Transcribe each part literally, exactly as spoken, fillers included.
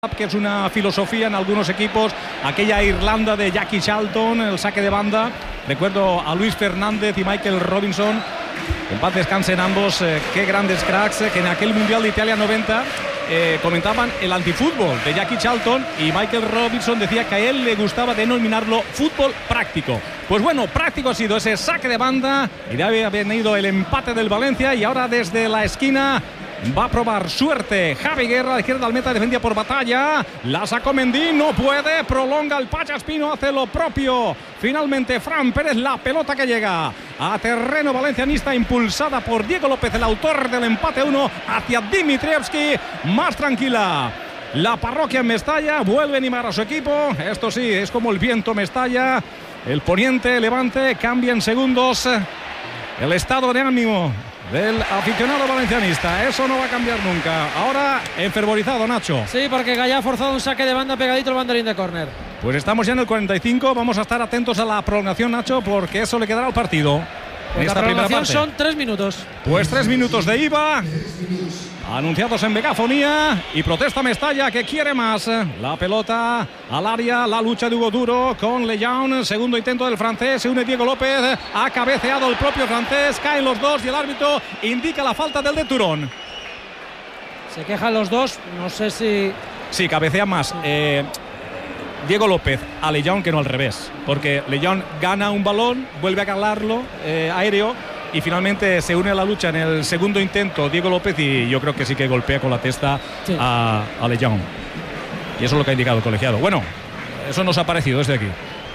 que es una filosofía en algunos equipos, aquella Irlanda de Jackie Charlton, el saque de banda. Recuerdo a Luis Fernández y Michael Robinson, en paz descansen ambos, eh, qué grandes cracks, eh, que en aquel Mundial de Italia noventa eh, comentaban el antifútbol de Jackie Charlton, y Michael Robinson decía que a él le gustaba denominarlo fútbol práctico. Pues bueno, práctico ha sido ese saque de banda, y ya había venido el empate del Valencia, y ahora desde la esquina va a probar suerte Javi Guerra, a la izquierda del meta, defendida por Batalla. La sacó Mendy, no puede, prolonga el Pachaspino, hace lo propio. Finalmente Fran Pérez, la pelota que llega a terreno valencianista, impulsada por Diego López, el autor del empate uno, hacia Dimitrievski, más tranquila. La parroquia en Mestalla, vuelve a animar a su equipo. Esto sí, es como el viento Mestalla. El poniente, Levante, cambia en segundos el estado de ánimo del aficionado valencianista. Eso no va a cambiar nunca. Ahora enfervorizado Nacho. Sí, porque Gallá ha forzado un saque de banda pegadito al banderín de córner. Pues estamos ya en el cuarenta y cinco. Vamos a estar atentos a la prolongación, Nacho, porque eso le quedará al partido. Pues en esta la primera prolongación parte son tres minutos. Pues tres minutos de I V A anunciados en megafonía, y protesta Mestalla, que quiere más. La pelota al área, la lucha de Hugo Duro con Lejaun, segundo intento del francés, se une Diego López, ha cabeceado el propio francés, caen los dos y el árbitro indica la falta del de Turón. Se quejan los dos, no sé si... Sí, cabecea más eh, Diego López a Lejaun que no al revés, porque Lejaun gana un balón, vuelve a calarlo eh, aéreo, y finalmente se une a la lucha en el segundo intento Diego López, y yo creo que sí que golpea con la testa sí. a, a Lejaun. Y eso es lo que ha indicado el colegiado. Bueno, eso nos ha parecido desde aquí.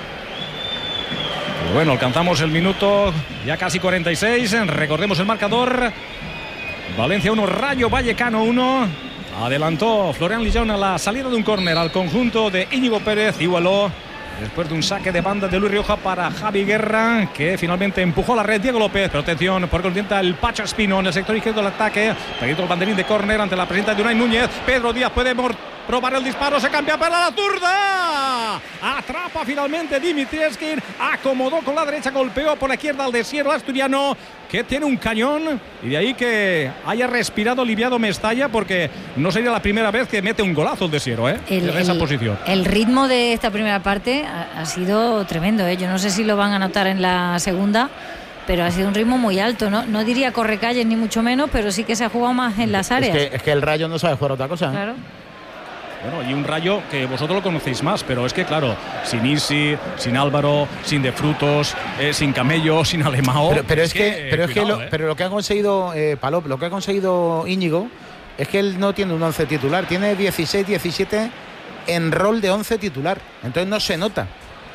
Pero bueno, alcanzamos el minuto ya casi cuarenta y seis. Recordemos el marcador. Valencia uno, Rayo Vallecano uno. Adelantó Florian Lejaun a la salida de un córner al conjunto de Íñigo Pérez. Igualó después de un saque de banda de Luis Rioja para Javi Guerra, que finalmente empujó la red. Diego López, protección por contenta el Pachaspino en el sector izquierdo del ataque. Peguito el banderín de córner ante la presencia de Unai Núñez. Pedro Díaz puede probar el disparo, se cambia para la zurda. Atrapa finalmente Dimitrievski, acomodó con la derecha, golpeó por la izquierda al Desiero asturiano, que tiene un cañón, y de ahí que haya respirado aliviado Mestalla, porque no sería la primera vez que mete un golazo el Desiero, ¿eh? El, en esa el, posición. El ritmo de esta primera parte ha, ha sido tremendo, ¿eh? Yo no sé si lo van a notar en la segunda, pero ha sido un ritmo muy alto, ¿no? No diría correcalles ni mucho menos, pero sí que se ha jugado más en las áreas. Es que, es que el Rayo no sabe jugar otra cosa, ¿eh? Claro. Bueno, y un Rayo que vosotros lo conocéis más, pero es que claro, sin Isi, sin Álvaro, sin De Frutos, eh, sin Camello, sin Alemão. Pero, pero es, es que, que pero, cuidado, es que lo, eh. pero lo que ha conseguido eh, Palop, lo que ha conseguido Íñigo, es que él no tiene un once titular, tiene dieciséis, diecisiete en rol de once titular, entonces no se nota.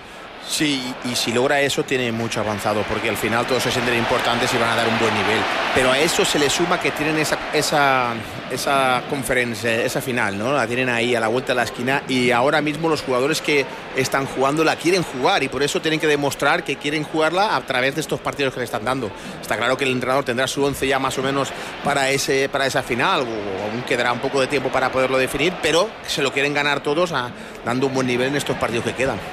Sí, y si logra eso tiene mucho avanzado, porque al final todos se sienten importantes y van a dar un buen nivel, pero a eso se le suma que tienen esa esa esa conferencia, esa final, ¿no? La tienen ahí a la vuelta de la esquina, y ahora mismo los jugadores que están jugando la quieren jugar, y por eso tienen que demostrar que quieren jugarla a través de estos partidos que le están dando. Está claro que el entrenador tendrá su once ya más o menos para ese para esa final, o aún quedará un poco de tiempo para poderlo definir, pero se lo quieren ganar todos a, dando un buen nivel en estos partidos que quedan.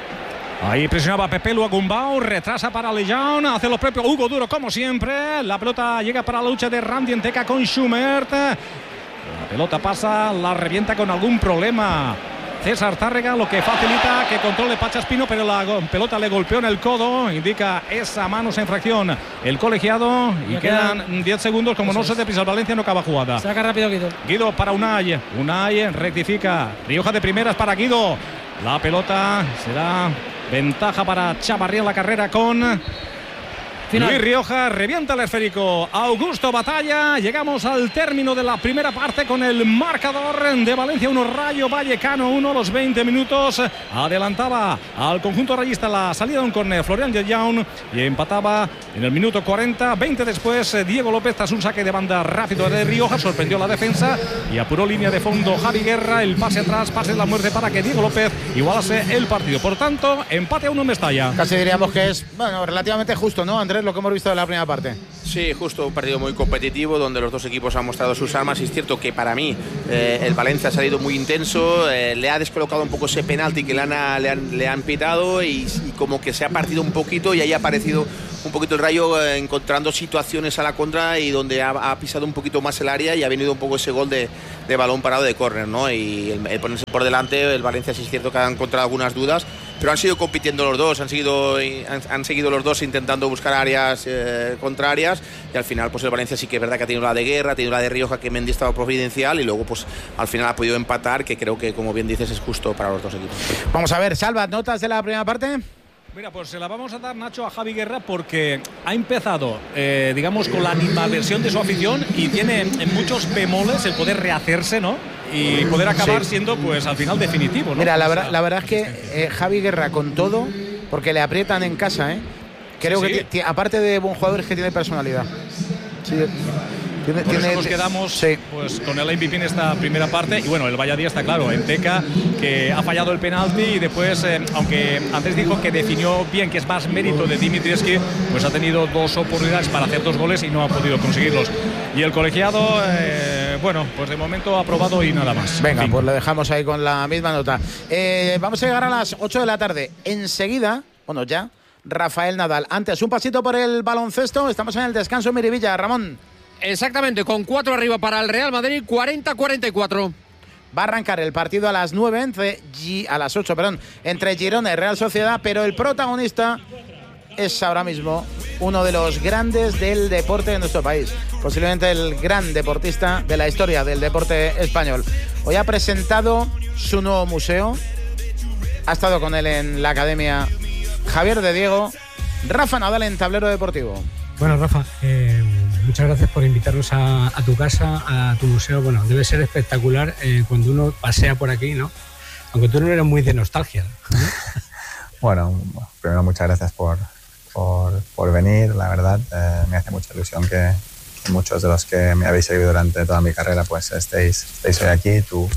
Ahí presionaba Pepelu a Gumbau, retrasa para Lejaun, hace lo propio Hugo Duro como siempre. La pelota llega para la lucha de Randy Enteca con Schubert. La pelota pasa, la revienta con algún problema César Tárrega, lo que facilita que controle Pachaspino, pero la pelota le golpeó en el codo, indica esa mano, esa infracción el colegiado, y ya quedan diez segundos. Como no se deprisa el Valencia, no acaba jugada. Saca rápido Guido. Guido para Unai, Unai rectifica, Rioja de primeras para Guido. La pelota será ventaja para Chavarría en la carrera con final. Luis Rioja, revienta el esférico Augusto Batalla. Llegamos al término de la primera parte con el marcador de Valencia uno, Rayo Vallecano uno. Los veinte minutos adelantaba al conjunto rayista la salida de un córner Florian Lejaun, y empataba en el minuto cuarenta. veinte después, Diego López, tras un saque de banda rápido de Rioja, sorprendió la defensa y apuró línea de fondo Javi Guerra. El pase atrás, pase de la muerte para que Diego López igualase el partido. Por tanto, empate a uno en Mestalla. Casi diríamos que es, bueno, relativamente justo, ¿no, Andrés? Andrés, lo que hemos visto de la primera parte. Sí, justo un partido muy competitivo donde los dos equipos han mostrado sus armas. Y es cierto que para mí eh, el Valencia ha salido muy intenso, eh, le ha descolocado un poco ese penalti que le han, le han, le han pitado y, y como que se ha partido un poquito y ahí ha aparecido un poquito el Rayo eh, encontrando situaciones a la contra y donde ha, ha pisado un poquito más el área y ha venido un poco ese gol de, de balón parado de córner, ¿no? Y el, el ponerse por delante, el Valencia sí es cierto que ha encontrado algunas dudas, pero han sido compitiendo los dos, han seguido, han, han seguido los dos intentando buscar áreas eh, contrarias y al final pues el Valencia sí que es verdad que ha tenido la de Guerra, ha tenido la de Rioja que Mendy estaba providencial y luego pues al final ha podido empatar, que creo que como bien dices es justo para los dos equipos. Vamos a ver, Salva, ¿notas de la primera parte? Mira, pues se la vamos a dar, Nacho, a Javi Guerra porque ha empezado, eh, digamos, con la animadversión de su afición y tiene en muchos bemoles el poder rehacerse, ¿no? Y poder acabar sí. siendo, pues, al final definitivo, ¿no? Mira, la verdad, la verdad es que eh, Javi Guerra con todo, porque le aprietan en casa, ¿eh? Creo sí. que, aparte de buen jugador, es que tiene personalidad. Sí. Tiene, Por tiene, eso nos quedamos sí. pues, con el M V P en esta primera parte. Y bueno, el Valladolid está claro, en Teca, que ha fallado el penalti y después, eh, aunque antes dijo que definió bien, que es más mérito de Dimitrievski, pues ha tenido dos oportunidades para hacer dos goles y no ha podido conseguirlos. Y el colegiado, eh, bueno, pues de momento ha aprobado y nada más. Venga, en fin. Pues lo dejamos ahí con la misma nota. Eh, vamos a llegar a las ocho de la tarde. Enseguida, bueno, ya, Rafael Nadal. Antes, un pasito por el baloncesto. Estamos en el descanso en Miribilla, Ramón. Exactamente, con cuatro arriba para el Real Madrid, cuarenta a cuarenta y cuatro. Va a arrancar el partido a las nueve, entre G, a las ocho, perdón, entre Girona y Real Sociedad, pero el protagonista es ahora mismo uno de los grandes del deporte de nuestro país, posiblemente el gran deportista de la historia del deporte español. Hoy ha presentado su nuevo museo, ha estado con él en la academia Javier de Diego, Rafa Nadal en Tablero Deportivo. Bueno, Rafa, eh, muchas gracias por invitarnos a, a tu casa, a tu museo. Bueno, debe ser espectacular eh, cuando uno pasea por aquí, ¿no? Aunque tú no eres muy de nostalgia, ¿no? Bueno, primero muchas gracias por, por, por venir, la verdad. Eh, me hace mucha ilusión que, que muchos de los que me habéis seguido durante toda mi carrera pues estéis, estéis hoy aquí. Tú,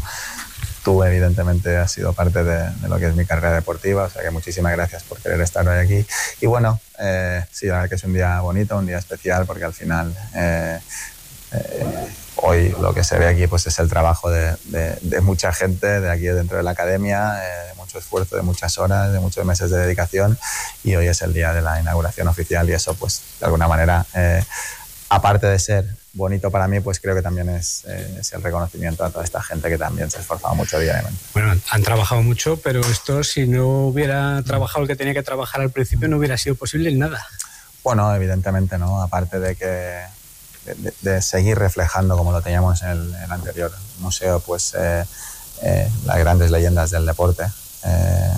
tú evidentemente has sido parte de, de lo que es mi carrera deportiva, o sea que muchísimas gracias por querer estar hoy aquí. Y bueno, eh, sí, la verdad que es un día bonito, un día especial, porque al final eh, eh, hoy lo que se ve aquí pues es el trabajo de, de, de mucha gente de aquí dentro de la academia, eh, de mucho esfuerzo, de muchas horas, de muchos meses de dedicación, y hoy es el día de la inauguración oficial y eso pues de alguna manera, eh, aparte de ser bonito para mí, pues creo que también es, eh, es el reconocimiento a toda esta gente que también se ha esforzado mucho diariamente. Bueno, han trabajado mucho, pero esto si no hubiera trabajado el que tenía que trabajar al principio no hubiera sido posible nada. Bueno, evidentemente, ¿no? Aparte de que de, de seguir reflejando, como lo teníamos en el, en el anterior museo, pues eh, eh, las grandes leyendas del deporte. Eh,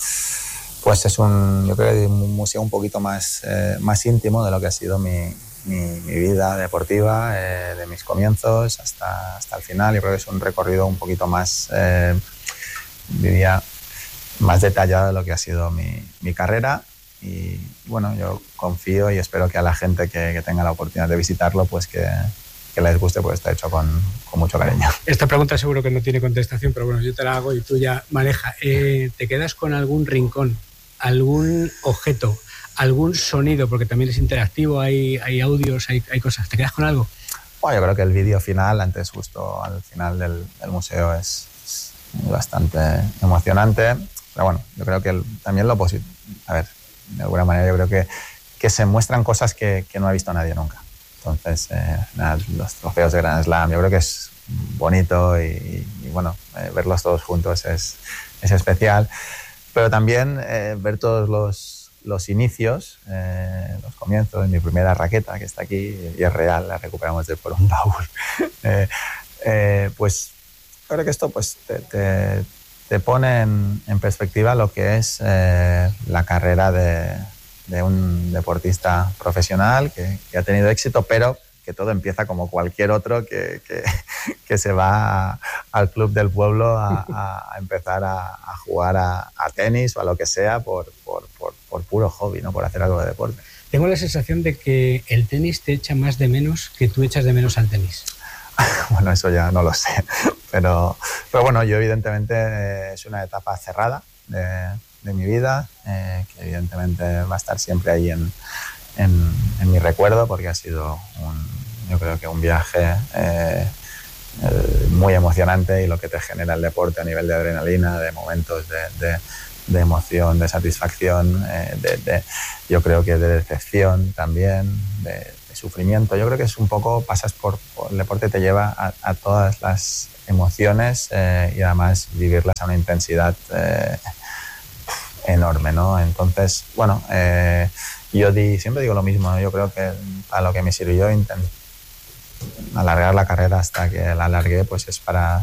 pues es un, yo creo que un museo un poquito más, eh, más íntimo de lo que ha sido mi Mi, mi vida deportiva, eh, de mis comienzos hasta, hasta el final. Yo creo que es un recorrido un poquito más, eh, diría, más detallado de lo que ha sido mi, mi carrera. Y bueno, yo confío y espero que a la gente que, que tenga la oportunidad de visitarlo, pues que, que les guste, pues está hecho con, con mucho cariño. Esta pregunta seguro que no tiene contestación, pero bueno, yo te la hago y tú ya maneja. Eh, ¿Te quedas con algún rincón, algún objeto, algún sonido, porque también es interactivo, hay, hay audios, hay, hay cosas? ¿Te quedas con algo? Bueno, yo creo que el vídeo final, antes justo al final del, del museo, es, es bastante emocionante. Pero bueno, yo creo que el, también lo positivo, a ver, de alguna manera yo creo que, que se muestran cosas que, que no ha visto nadie nunca. Entonces, eh, nada, los trofeos de Grand Slam, yo creo que es bonito y, y bueno, eh, verlos todos juntos es, es especial. Pero también eh, ver todos los los inicios, eh, los comienzos, mi primera raqueta que está aquí y es real, la recuperamos de por un baúl. eh, eh, pues creo que esto pues te, te, te pone en, en perspectiva lo que es eh, la carrera de, de un deportista profesional que, que ha tenido éxito, pero que todo empieza como cualquier otro que, que, que se va a, al club del pueblo a, a, a empezar a, a jugar a, a tenis o a lo que sea por, por, por, por puro hobby, ¿no? Por hacer algo de deporte. Tengo la sensación de que el tenis te echa más de menos que tú echas de menos al tenis. Bueno, eso ya no lo sé, pero, pero bueno, yo evidentemente eh, es una etapa cerrada de, de mi vida, eh, que evidentemente va a estar siempre ahí en en, en mi recuerdo, porque ha sido, un, yo creo que un viaje eh, eh, muy emocionante, y lo que te genera el deporte a nivel de adrenalina, de momentos de, de, de emoción, de satisfacción, eh, de, de, yo creo que de decepción también, de, de sufrimiento. Yo creo que es un poco, pasas por, por el deporte, te lleva a, a todas las emociones eh, y además vivirlas a una intensidad eh, enorme, ¿no? Entonces, bueno, eh, yo di, siempre digo lo mismo, ¿no? Yo creo que a lo que me sirvió intentar alargar la carrera hasta que la alargué, pues es para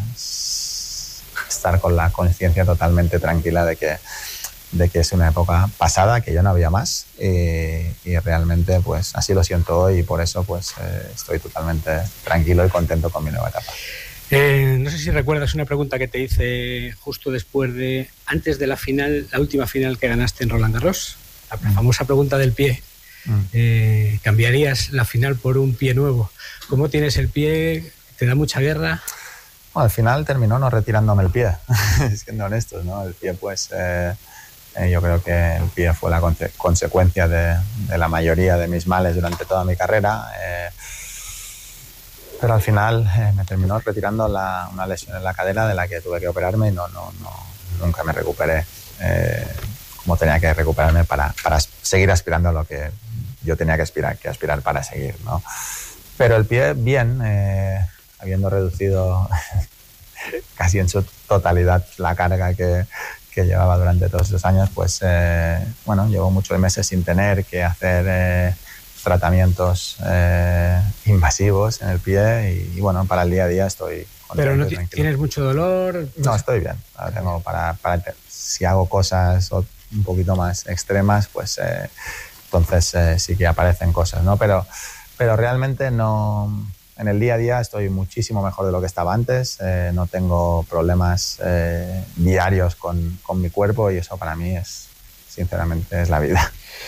estar con la conciencia totalmente tranquila de que, de que es una época pasada, que ya no había más, y, y realmente pues así lo siento hoy, y por eso pues eh, estoy totalmente tranquilo y contento con mi nueva etapa. Eh, no sé si recuerdas una pregunta que te hice justo después de, antes de la final, la última final que ganaste en Roland Garros, la mm. famosa pregunta del pie. Mm. Eh, ¿Cambiarías la final por un pie nuevo? ¿Cómo tienes el pie? ¿Te da mucha guerra? Bueno, al final terminó no retirándome el pie, siendo honestos, ¿no? El pie, pues, eh, eh, yo creo que el pie fue la conse- consecuencia de, de la mayoría de mis males durante toda mi carrera. Eh, pero al final eh, me terminó retirando la, una lesión en la cadera de la que tuve que operarme, y no, no, no, nunca me recuperé eh, como tenía que recuperarme para, para seguir aspirando a lo que yo tenía que aspirar, que aspirar para seguir, ¿no? Pero el pie, bien, eh, habiendo reducido casi en su totalidad la carga que, que llevaba durante todos esos años, pues eh, bueno, llevo muchos meses sin tener que hacer eh, tratamientos eh, invasivos en el pie, y, y bueno, para el día a día estoy contento. Pero no t- tienes mucho dolor. No, estoy bien. Tengo para, para si hago cosas un poquito más extremas, pues eh, entonces eh, sí que aparecen cosas, ¿no? Pero, pero realmente no. En el día a día estoy muchísimo mejor de lo que estaba antes. Eh, no tengo problemas eh, diarios con, con mi cuerpo, y eso para mí es, sinceramente, es la vida.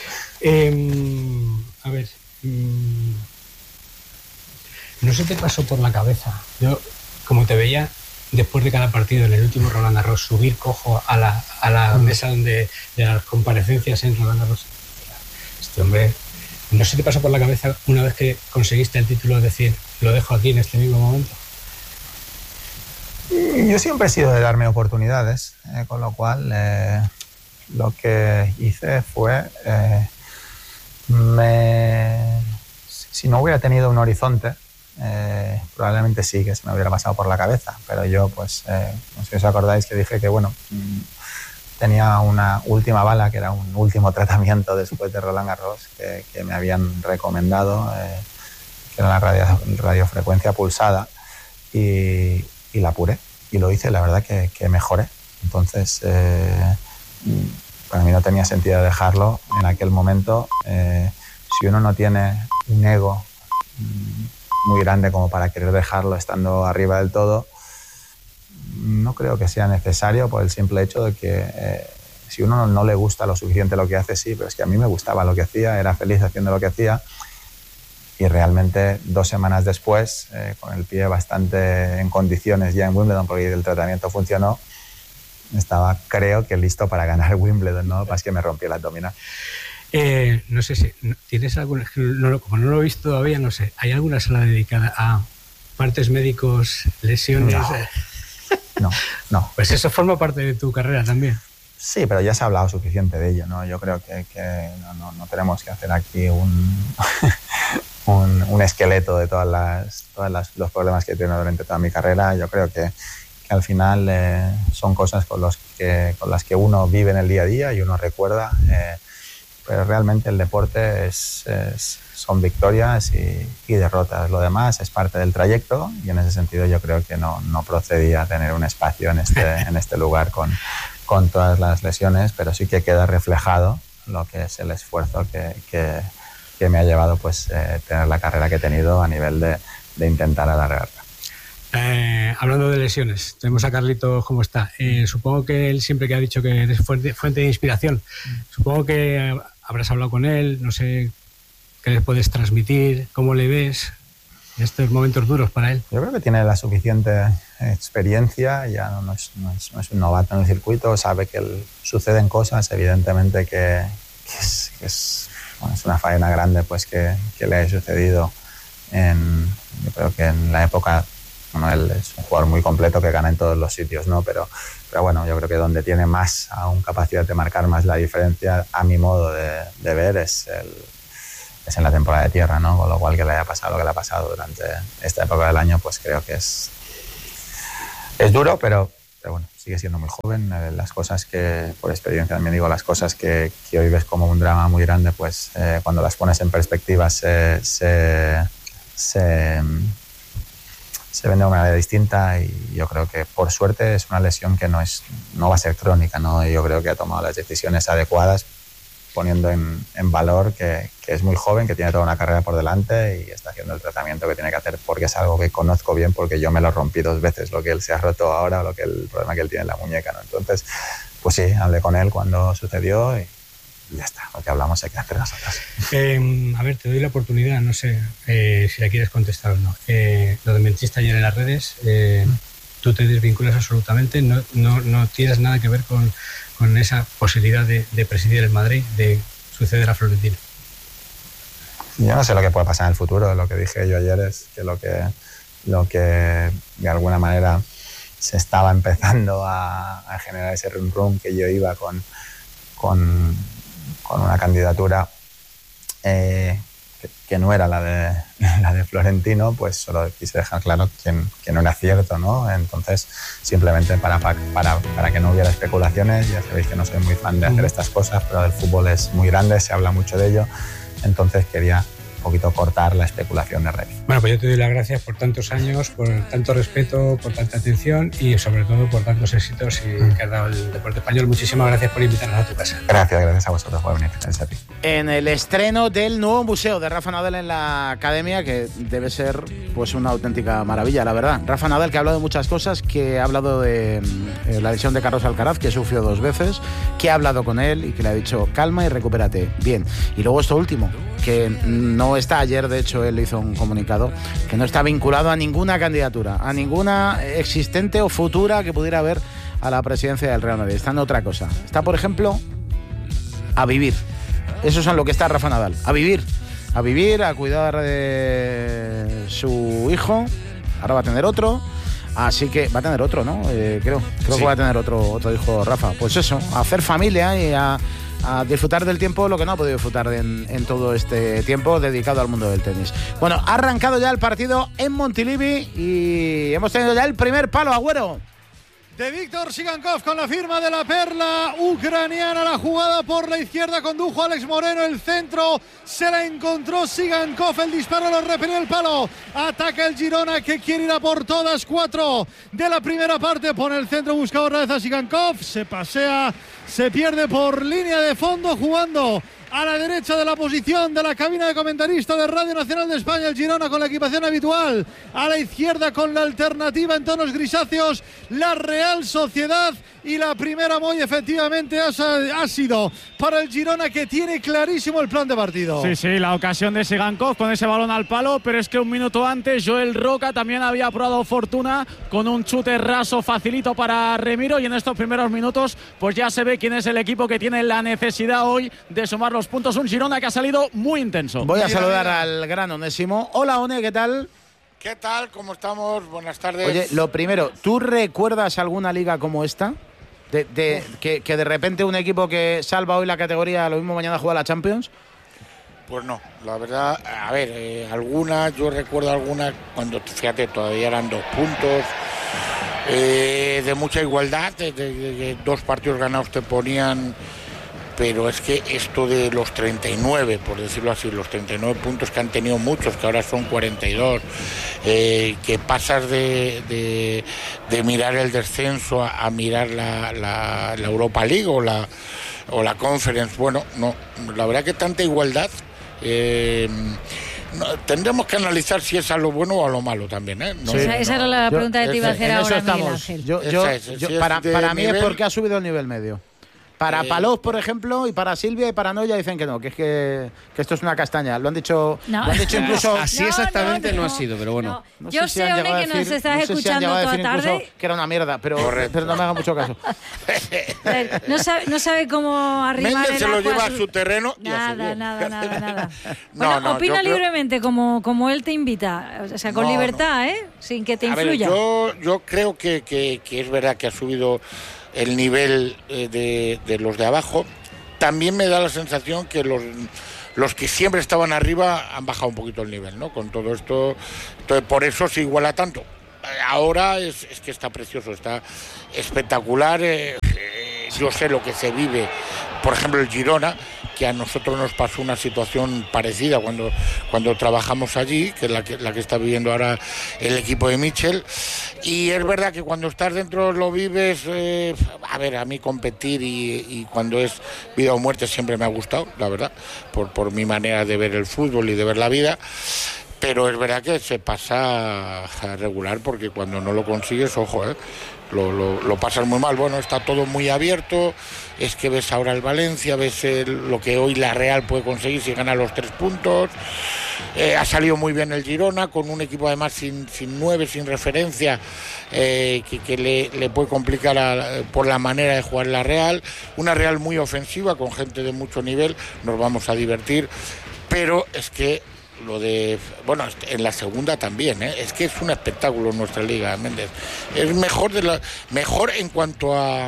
Eh, a ver, mmm, no se te pasó por la cabeza. Yo, como te veía después de cada partido en el último Roland Garros, subir cojo a la, a la mesa donde, de las comparecencias en Roland Garros. Este hombre, ¿no se te pasó por la cabeza una vez que conseguiste el título decir, lo dejo aquí en este mismo momento? Yo siempre he sido de darme oportunidades, eh, con lo cual eh, lo que hice fue, eh, me, si no hubiera tenido un horizonte, eh, probablemente sí que se me hubiera pasado por la cabeza, pero yo, pues, eh, no sé si os acordáis que dije que, bueno, tenía una última bala, que era un último tratamiento después de Roland Garros, que, que me habían recomendado, eh, que era la radio, radiofrecuencia pulsada, y, y la apuré, y lo hice, la verdad que, que mejoré. Entonces, eh, para mí no tenía sentido dejarlo en aquel momento. Eh, si uno no tiene un ego muy grande como para querer dejarlo estando arriba del todo, no creo que sea necesario, por el simple hecho de que eh, si uno no, no le gusta lo suficiente lo que hace, sí, pero es que a mí me gustaba lo que hacía, era feliz haciendo lo que hacía, y realmente dos semanas después, eh, con el pie bastante en condiciones ya en Wimbledon, porque el tratamiento funcionó, estaba, creo que listo para ganar Wimbledon, ¿no? Para que me rompí el abdominal. Eh, no sé si tienes alguna, no, como no lo he visto todavía, no sé, ¿hay alguna sala dedicada a partes médicos, lesiones? No, no, no. Pues eso forma parte de tu carrera también. Sí, pero ya se ha hablado suficiente de ello, ¿no? Yo creo que, que no, no, no tenemos que hacer aquí un, un, un esqueleto de todas las, todas las, los problemas que he tenido durante toda mi carrera. Yo creo que, que al final eh, son cosas con, los que, con las que uno vive en el día a día y uno recuerda. Eh, pero realmente el deporte es, es, son victorias y, y derrotas. Lo demás es parte del trayecto, y en ese sentido yo creo que no, no procedía tener un espacio en este, en este lugar con, con todas las lesiones, pero sí que queda reflejado lo que es el esfuerzo que, que, que me ha llevado, pues, eh, tener la carrera que he tenido a nivel de, de intentar alargarla. Eh, hablando de lesiones, tenemos a Carlitos, ¿cómo está? Eh, supongo que él siempre que ha dicho que eres fuente, fuente de inspiración, supongo que habrás hablado con él, no sé qué le puedes transmitir, cómo le ves en estos momentos duros para él. Yo creo que tiene la suficiente experiencia, ya no, no, es, no, es, no es un novato en el circuito, sabe que el, suceden cosas, evidentemente que, que, es, que es bueno, es una faena grande pues que, que le haya sucedido en, yo creo que en la época, bueno, él es un jugador muy completo que gana en todos los sitios, ¿no? Pero, pero bueno, yo creo que donde tiene más aún capacidad de marcar más la diferencia, a mi modo de, de ver, es, el, es en la temporada de tierra, ¿no? Con lo cual que le haya pasado lo que le ha pasado durante esta época del año, pues creo que es, es duro, pero, pero bueno, sigue siendo muy joven. Las cosas que, por experiencia también digo, las cosas que, que hoy ves como un drama muy grande, pues eh, cuando las pones en perspectiva se, se, se, se ven de una manera distinta, y yo creo que por suerte es una lesión que no, es, no va a ser crónica, ¿no? Yo creo que ha tomado las decisiones adecuadas, poniendo en, en valor que, que es muy joven, que tiene toda una carrera por delante y está haciendo el tratamiento que tiene que hacer, porque es algo que conozco bien, porque yo me lo rompí dos veces, lo que él se ha roto ahora, lo que el problema que él tiene en la muñeca, ¿no? Entonces, pues sí, hablé con él cuando sucedió y ya está, lo que hablamos hay que hacer nosotros. Eh, a ver, te doy la oportunidad, no sé eh, si la quieres contestar o no. Eh, lo de mentiste ayer en las redes, eh, tú te desvinculas absolutamente, no, no, no tienes nada que ver con, con esa posibilidad de, de presidir el Madrid, de suceder a Florentino. Yo no sé lo que puede pasar en el futuro. Lo que dije yo ayer es que lo que, lo que de alguna manera se estaba empezando a, a generar ese rum rum, que yo iba con, con, con una candidatura eh, que, que no era la de, la de Florentino, pues solo quise dejar claro que, que no era cierto, ¿no? Entonces, simplemente para, para, para que no hubiera especulaciones. Ya sabéis que no soy muy fan de hacer estas cosas, pero el fútbol es muy grande, se habla mucho de ello. Entonces quería un poquito cortar la especulación de Rey. Bueno, pues yo te doy las gracias por tantos años, por tanto respeto, por tanta atención y sobre todo por tantos éxitos y que has dado el deporte español. Muchísimas gracias por invitarnos a tu casa. Gracias, gracias a vosotros por venir. Gracias a ti. En el estreno del nuevo museo de Rafa Nadal en la Academia, que debe ser pues una auténtica maravilla, la verdad. Rafa Nadal, que ha hablado de muchas cosas, que ha hablado de eh, la lesión de Carlos Alcaraz, que sufrió dos veces, que ha hablado con él y que le ha dicho calma y recupérate. Bien. Y luego esto último, que no está, ayer de hecho él hizo un comunicado, que no está vinculado a ninguna candidatura, a ninguna existente o futura que pudiera haber a la presidencia del Real Madrid. Está en otra cosa. Está, por ejemplo, a vivir. Eso es en lo que está Rafa Nadal. A vivir. A vivir, a cuidar de su hijo. Ahora va a tener otro. Así que va a tener otro, ¿no? Eh, creo creo sí. que va a tener otro, otro hijo Rafa. Pues eso, a hacer familia y a... a disfrutar del tiempo, lo que no ha podido disfrutar en, en todo este tiempo dedicado al mundo del tenis. Bueno, ha arrancado ya el partido en Montilivi y hemos tenido ya el primer palo, Agüero. De Víctor Sigankov con la firma de la perla ucraniana. La jugada por la izquierda condujo a Alex Moreno, el centro se la encontró Sigankov, el disparo lo repelió el palo. Ataca el Girona, que quiere ir a por todas. Cuatro de la primera parte, pone el centro, busca otra vez a Sigankov, se pasea, se pierde por línea de fondo, jugando a la derecha de la posición de la cabina de comentarista de Radio Nacional de España, el Girona con la equipación habitual. A la izquierda, con la alternativa en tonos grisáceos, la Real Sociedad. Y la primera muy efectivamente ha, ha sido para el Girona, que tiene clarísimo el plan de partido. Sí, sí, la ocasión de Sigankov con ese balón al palo, pero es que un minuto antes Joel Roca también había probado fortuna con un chute raso facilito para Remiro, y en estos primeros minutos pues ya se ve quién es el equipo que tiene la necesidad hoy de sumar los puntos. Un Girona que ha salido muy intenso. Voy a saludar al gran Onésimo. Hola, One, ¿qué tal? ¿Qué tal? ¿Cómo estamos? Buenas tardes. Oye, lo primero, ¿tú recuerdas alguna liga como esta? De, de, que, que de repente un equipo que salva hoy la categoría, lo mismo mañana juega la Champions. Pues no, la verdad, a ver, eh, algunas, yo recuerdo algunas cuando, fíjate, todavía eran dos puntos, eh, de mucha igualdad, de, de, de dos partidos ganados te ponían, pero es que esto de los treinta y nueve, por decirlo así, los treinta y nueve puntos que han tenido muchos, que ahora son cuarenta y dos, eh, que pasas de, de, de mirar el descenso a, a mirar la, la, la Europa League o la, o la Conference. Bueno, no, la verdad que tanta igualdad, eh, no, tendremos que analizar si es a lo bueno o a lo malo también, ¿eh? No, sí, esa, esa no, era la yo, pregunta que te iba a hacer ahora, Miguel Ángel. Yo, yo, yo, para, para mí nivel, es porque ha subido el nivel medio. Para Eh, Palós, por ejemplo, y para Silvia y para Noya dicen que no, que es que, que esto es una castaña. Lo han dicho, No. lo han dicho incluso. Así No, exactamente no, no, no. ha sido, pero bueno. No Yo sé si sé, han One, llegado a que nos decir- estás no sé si han escuchando llegado a toda decir incluso tarde. que era una mierda, pero, Correcto. pero no me haga mucho caso. A ver, no, sabe, no sabe cómo arrimar Méndez el se lo agua lleva a a su terreno y a Nada, seguir. nada, nada, nada. No, Bueno, no, opina yo creo- libremente como, como él te invita. O sea, con No, libertad, ¿eh? Sin que te A ver, influya. yo, yo creo que, que- que es verdad que ha subido el nivel eh, de, de los de abajo. También me da la sensación que los, los que siempre estaban arriba han bajado un poquito el nivel, ¿no? Con todo esto, entonces por eso se iguala tanto. Ahora es, es que está precioso, está espectacular. eh, eh, yo sé lo que se vive, por ejemplo, el Girona, que a nosotros nos pasó una situación parecida cuando, cuando trabajamos allí, que es la que, la que está viviendo ahora el equipo de Michel. Y es verdad que cuando estás dentro lo vives, eh, a ver, a mí competir y, y cuando es vida o muerte siempre me ha gustado, la verdad, por, por mi manera de ver el fútbol y de ver la vida. Pero es verdad que se pasa a regular porque cuando no lo consigues, ojo, ¿eh? Lo, lo, lo pasas muy mal. Bueno, está todo muy abierto, es que ves ahora el Valencia, ves el, lo que hoy la Real puede conseguir si gana los tres puntos. Eh, ha salido muy bien el Girona, con un equipo además sin, sin nueve, sin referencia, eh, que, que le, le puede complicar a, por la manera de jugar la Real. Una Real muy ofensiva, con gente de mucho nivel, nos vamos a divertir, pero es que lo de, bueno, en la segunda también, ¿eh? Es que es un espectáculo nuestra liga, Méndez. Es mejor de la, mejor en cuanto a,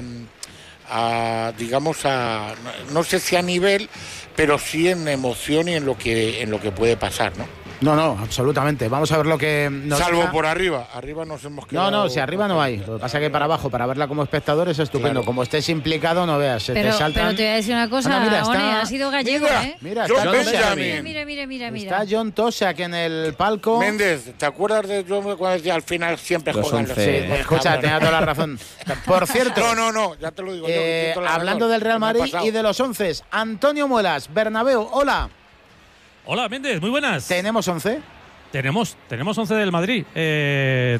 a digamos a, no sé si a nivel, pero sí en emoción y en lo que en lo que puede pasar, ¿no? No, no, absolutamente. Vamos a ver lo que nos Salvo deja. por arriba, arriba nos hemos quedado. No, no, si arriba no hay. Lo que pasa es que para abajo, para verla como espectador es estupendo. Claro. Como estés implicado, no veas, se Pero, te saltan. pero te voy a decir una cosa, Bueno, mira, está- One, ha sido gallego, Mira, ¿eh? Mira, John está Benjamin. Tosak. Mira, mira, mira, mira, mira. Está John Tosak en el palco. Méndez, ¿te acuerdas de yo cuando decía al final siempre Los juegan once. los Sí, los escucha, cabrones? tenía toda la razón. Por cierto, No, no, no, ya te lo digo yo. eh, que tienes toda la hablando razón. del Real Me ha Madrid pasado. y de los once, Antonio Muelas, Bernabéu, hola. Hola, Méndez, muy buenas. ¿Tenemos once? Tenemos, tenemos once del Madrid. Eh,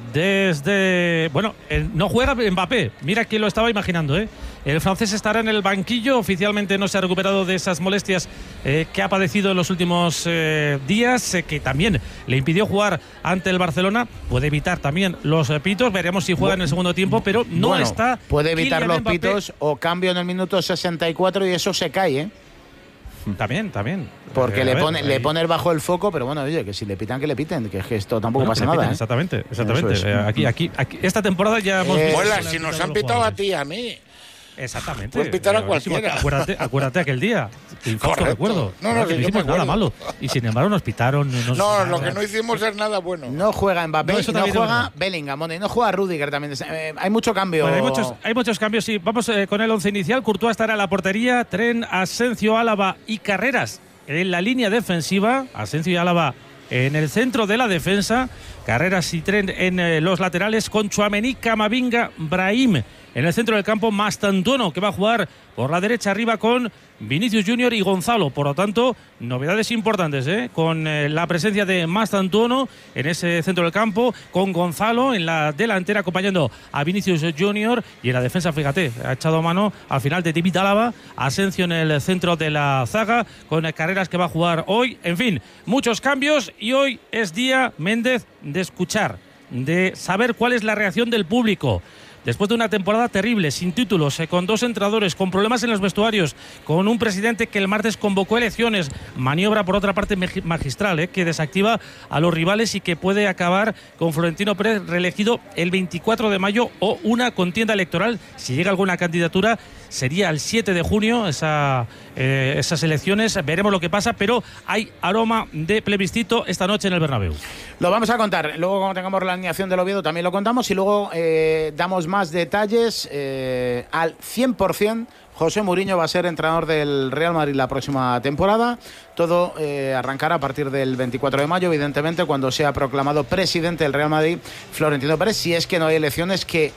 desde. Bueno, eh, no juega Mbappé. Mira quién lo estaba imaginando, ¿eh? El francés estará en el banquillo. Oficialmente no se ha recuperado de esas molestias eh, que ha padecido en los últimos eh, días, eh, que también le impidió jugar ante el Barcelona. Puede evitar también los eh, pitos. Veremos si juega en el segundo tiempo, pero no Bueno, está. Puede evitar Kylian los Mbappé. pitos o cambio en el minuto sesenta y cuatro y eso se cae, ¿eh? También, también. Porque Eh, a le ver, pone, ahí- le pone bajo el foco, pero bueno, oye, que si le pitan, que le piten, que es que esto tampoco Bueno, pasa que le nada. piten, ¿eh? Exactamente, exactamente. Eso es. Eh, aquí, aquí, aquí, esta temporada ya hemos Eh, visto. Muela, que le si han nos pitado han los pitado a jugadores. ti y a mí. Exactamente. Pueden pitar a Eh, buenísimo. cualquiera. Acuérdate, acuérdate aquel día. Te infausto Correcto. recuerdo. No, no, Claro, que sí, no yo hicimos me nada acuerdo. malo. Y sin embargo nos pitaron. No, No, lo que no hicimos es nada bueno. No juega Mbappé, No, y eso no también es juega verdad. Bellingham, bueno, y no juega Rudiger también. Eh, hay mucho cambio. Bueno, hay, muchos, hay muchos cambios, sí. Vamos eh, con el once inicial. Courtois estará en la portería. Tren, Asensio, Álava y Carreras en la línea defensiva. Asensio y Álava en el centro de la defensa. Carreras y Tren en eh, los laterales. Con Tchouaméni, Camavinga, Brahim en el centro del campo. Mastantuono, que va a jugar por la derecha arriba con Vinicius Junior y Gonzalo. Por lo tanto, novedades importantes, ¿eh? Con eh, la presencia de Mastantuono en ese centro del campo, con Gonzalo en la delantera acompañando a Vinicius Junior, y en la defensa, fíjate, ha echado mano al final de David Álava, Asensio en el centro de la zaga, con eh, Carreras que va a jugar hoy. En fin, muchos cambios, y hoy es día, Méndez, de escuchar, de saber cuál es la reacción del público. Después de una temporada terrible, sin títulos, eh, con dos entrenadores, con problemas en los vestuarios, con un presidente que el martes convocó elecciones, maniobra por otra parte magistral, eh, que desactiva a los rivales y que puede acabar con Florentino Pérez reelegido el veinticuatro de mayo, o una contienda electoral, si llega alguna candidatura, sería el siete de junio, esa, eh, esas elecciones. Veremos lo que pasa, pero hay aroma de plebiscito esta noche en el Bernabéu. Lo vamos a contar. Luego, cuando tengamos la alineación del Oviedo, también lo contamos. Y luego eh, damos más detalles. Eh, al cien por ciento, José Mourinho va a ser entrenador del Real Madrid la próxima temporada. Todo eh, arrancará a partir del veinticuatro de mayo, evidentemente, cuando sea proclamado presidente del Real Madrid Florentino Pérez. Si es que no hay elecciones, que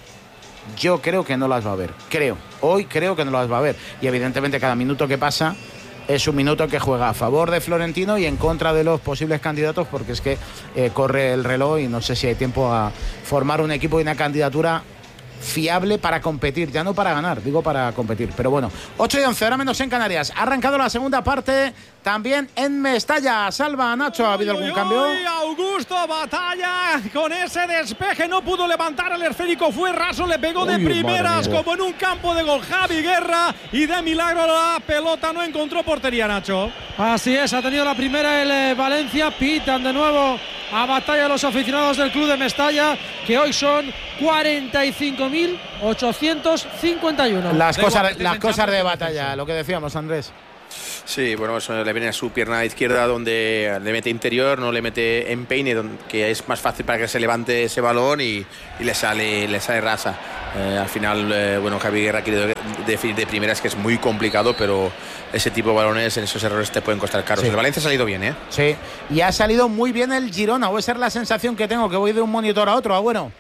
yo creo que no las va a haber. Creo. Hoy creo que no las va a haber. Y evidentemente cada minuto que pasa es un minuto que juega a favor de Florentino y en contra de los posibles candidatos, porque es que eh, corre el reloj y no sé si hay tiempo a formar un equipo y una candidatura fiable para competir, ya no para ganar, digo para competir. Pero bueno, ocho y once, ahora menos en Canarias. Ha arrancado la segunda parte también en Mestalla. Salva, Nacho, ¿ha habido algún uy, cambio? Uy, Augusto Batalla con ese despeje, no pudo levantar el esférico, fue raso, le pegó de Uy, primeras como en un campo de gol Javi Guerra y de milagro la pelota no encontró portería, Nacho. Así es, ha tenido la primera el eh, Valencia, pitan de nuevo a Batalla los aficionados del club de Mestalla, que hoy son cuarenta y cinco mil ochocientos cincuenta y uno. Las cosas, las cosas de Batalla, lo que decíamos, Andrés. Sí, bueno, eso le viene a su pierna izquierda donde le mete interior, no le mete empeine, donde, que es más fácil para que se levante ese balón y, y le sale le sale rasa. Eh, al final, eh, bueno, Javi Guerra ha querido definir de primeras, que es muy complicado, pero ese tipo de balones, en esos errores te pueden costar caros. Sí. El Valencia ha salido bien, ¿eh? Sí, y ha salido muy bien el Girona, o esa es la sensación que tengo, que voy de un monitor a otro. Ah, bueno.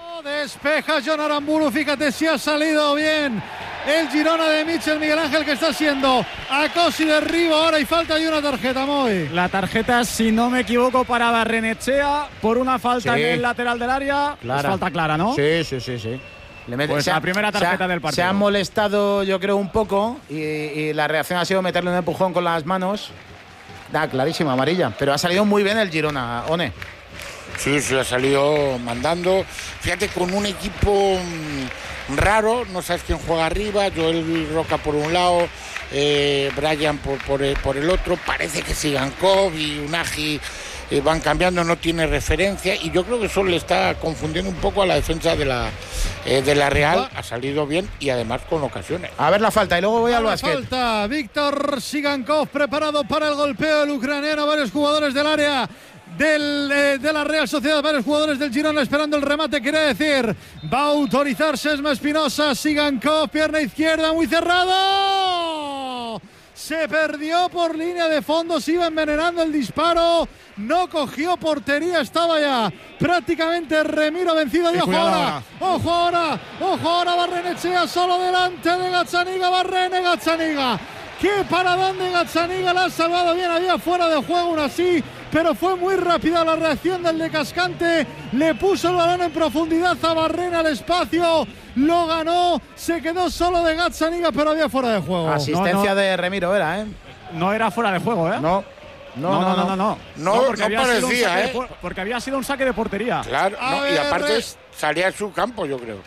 Despeja Jon Aramburu, fíjate si ha salido bien el Girona de Michel Miguel Ángel, que está siendo acoso y derribo ahora, y falta de una tarjeta, Moy. La tarjeta, si no me equivoco, para Barrenechea por una falta sí. en el lateral del área. Clara. Es falta clara, ¿no? Sí, sí, sí, sí. Le mete, pues se la ha, primera tarjeta ha, del partido. Se ha molestado, yo creo, un poco y, y la reacción ha sido meterle un empujón con las manos. Da, clarísima, amarilla. Pero ha salido muy bien el Girona, One. Sí, sí, ha salido mandando. Fíjate, con un equipo raro, no sabes quién juega arriba, Joel Roca por un lado, eh, Brian por, por, el, por el otro, parece que Sigankov y Unagi eh, van cambiando, no tiene referencia, y yo creo que eso le está confundiendo un poco a la defensa de la, eh, de la Real. Ha salido bien y además con ocasiones. A ver la falta y luego voy al básquet. Falta, Víctor Sigankov preparado para el golpeo, el ucraniano, varios jugadores del área Del, eh, de la Real Sociedad, varios jugadores del Girona esperando el remate, quería decir. Va a autorizar Sesma Espinosa, Sigankov, pierna izquierda, muy cerrado. Se perdió por línea de fondo, se iba envenenando el disparo, no cogió portería, estaba ya prácticamente Remiro vencido. Y ojo ahora, ojo ahora, ojo ahora, Barrenechea solo delante de Gazzaniga, Barrene, Gazzaniga. ¡Qué paradón de Gazzaniga! La ha salvado bien, había fuera de juego aún así, pero fue muy rápida la reacción del de Cascante. Le puso el balón en profundidad a Barrena al espacio, lo ganó, se quedó solo de Gazzaniga, pero había fuera de juego. Asistencia no, no. de Remiro era, ¿eh? No era fuera de juego, ¿eh? No. No, no, no, no. No, no, no, porque, no había parecía, ¿eh? De, porque había sido un saque de portería. Claro, no, y aparte salía a su campo, yo creo.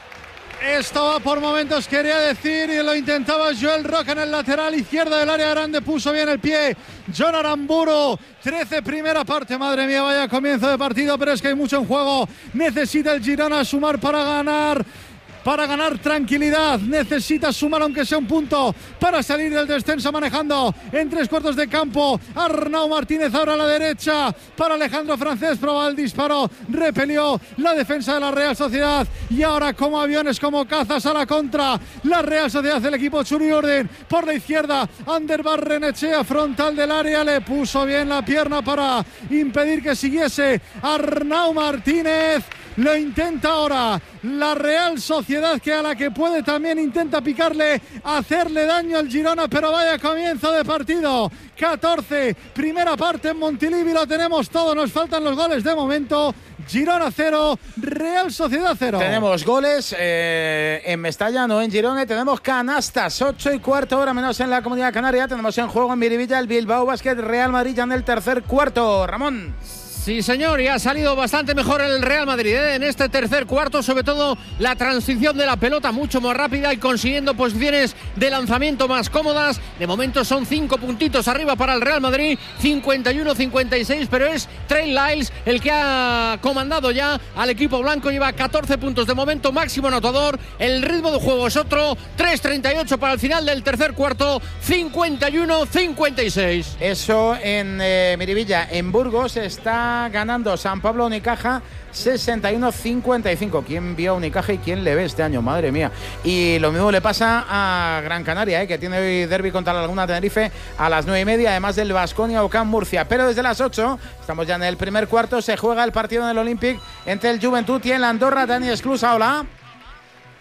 Esto va por momentos, quería decir, y lo intentaba Joel Roca en el lateral izquierdo del área grande, puso bien el pie Jon Aramburu. trece primera parte, madre mía, vaya comienzo de partido, pero es que hay mucho en juego. Necesita el Girona sumar para ganar. Para ganar tranquilidad, necesita sumar aunque sea un punto para salir del descenso, manejando en tres cuartos de campo. Arnau Martínez ahora a la derecha para Alejandro Francés, probaba el disparo, repelió la defensa de la Real Sociedad, y ahora como aviones, como cazas a la contra, la Real Sociedad, el equipo Churi Orden por la izquierda. Ander Barrenechea, frontal del área, le puso bien la pierna para impedir que siguiese Arnau Martínez. Lo intenta ahora la Real Sociedad, que a la que puede también intenta picarle, hacerle daño al Girona, pero vaya comienzo de partido. catorce, primera parte en Montilivi, lo tenemos todo, nos faltan los goles de momento. Girona cero, Real Sociedad cero. Tenemos goles eh, en Mestalla, no en Girona, tenemos canastas, ocho y cuarto, hora menos en la Comunidad Canaria. Tenemos en juego en Miribilla el Bilbao Basket Real Madrid ya en el tercer cuarto. Ramón. Sí, señor, y ha salido bastante mejor el Real Madrid ¿eh? en este tercer cuarto, sobre todo la transición de la pelota mucho más rápida y consiguiendo posiciones de lanzamiento más cómodas. De momento son cinco puntitos arriba para el Real Madrid, cincuenta y uno cincuenta y seis, pero es Trey Lyles el que ha comandado ya al equipo blanco, lleva catorce puntos de momento, máximo anotador. El ritmo de juego es otro, tres treinta y ocho para el final del tercer cuarto, cincuenta y uno cincuenta y seis. Eso en eh, Miribilla. En Burgos está ganando San Pablo Unicaja sesenta y uno cincuenta y cinco. ¿Quién vio a Unicaja y quién le ve este año? Madre mía. Y lo mismo le pasa a Gran Canaria, ¿eh? que tiene hoy derbi contra la Laguna Tenerife a las nueve y media, además del Baskonia Ocán Murcia. Pero desde las ocho, estamos ya en el primer cuarto, se juega el partido en el Olympic entre el Juventud y el Andorra. Dani Esclusa, hola.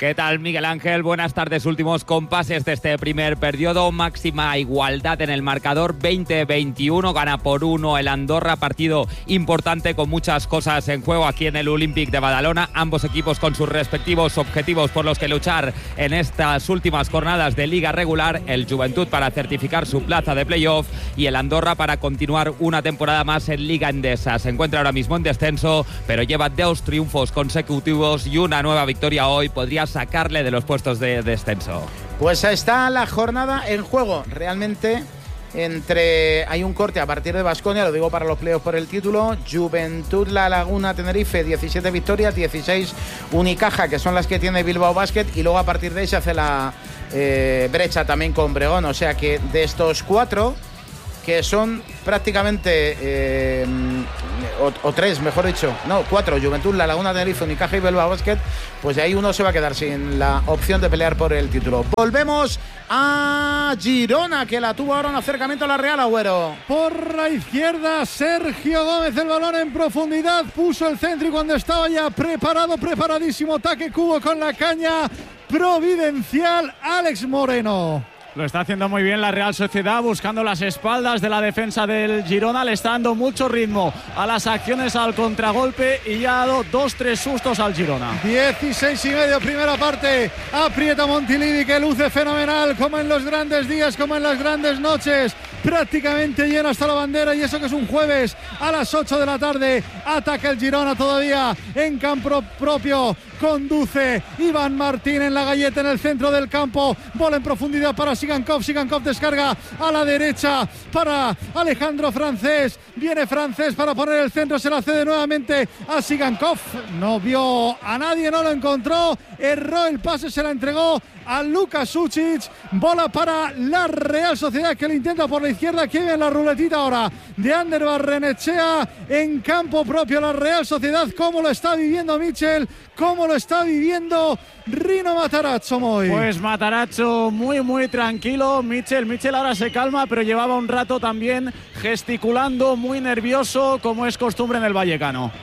¿Qué tal, Miguel Ángel? Buenas tardes. Últimos compases de este primer periodo. Máxima igualdad en el marcador. veinte veintiuno. Gana por uno el Andorra. Partido importante con muchas cosas en juego aquí en el Olímpic de Badalona. Ambos equipos con sus respectivos objetivos por los que luchar en estas últimas jornadas de liga regular. El Joventut para certificar su plaza de playoff y el Andorra para continuar una temporada más en Liga Endesa. Se encuentra ahora mismo en descenso, pero lleva dos triunfos consecutivos y una nueva victoria hoy. Podría sacarle de los puestos de descenso. Pues está la jornada en juego. Realmente entre hay un corte a partir de Baskonia, lo digo para los playoffs por el título. Joventut La Laguna Tenerife, diecisiete victorias, dieciséis Unicaja, que son las que tiene Bilbao Basket, y luego a partir de ahí se hace la eh, brecha también con Bregón. O sea que de estos cuatro, que son prácticamente eh, o, o tres, mejor dicho, no, cuatro, Joventut, La Laguna Tenerife, Unicaja y Bilbao Basket, pues de ahí uno se va a quedar sin la opción de pelear por el título. Volvemos a Girona, que la tuvo ahora un acercamiento a la Real, Agüero. Por la izquierda, Sergio Gómez, el balón en profundidad, puso el centro y cuando estaba ya preparado, preparadísimo, Taque Cubo con la caña providencial, Alex Moreno. Lo está haciendo muy bien la Real Sociedad, buscando las espaldas de la defensa del Girona. Le está dando mucho ritmo a las acciones al contragolpe y ya ha dado dos, tres sustos al Girona. dieciséis y medio, primera parte. Aprieta Montilivi, que luce fenomenal, como en los grandes días, como en las grandes noches. Prácticamente lleno hasta la bandera, y eso que es un jueves a las ocho de la tarde. Ataca el Girona todavía en campo propio. Conduce Iván Martín en la galleta en el centro del campo. Bola en profundidad para Sigankov. Sigankov descarga a la derecha para Alejandro Francés. Viene Francés para poner el centro. Se la cede nuevamente a Sigankov. No vio a nadie, no lo encontró. Erró el pase, se la entregó a Luka Sucic. Bola para la Real Sociedad, que lo intenta por la izquierda. Que viene la ruletita ahora de Ander Barrenechea en campo propio. La Real Sociedad, cómo lo está viviendo Mitchell, cómo lo está viviendo Rino Matarazzo. Muy. Pues Matarazzo muy muy tranquilo. Mitchell, Mitchell ahora se calma, pero llevaba un rato también gesticulando, muy nervioso, como es costumbre en el Vallecano.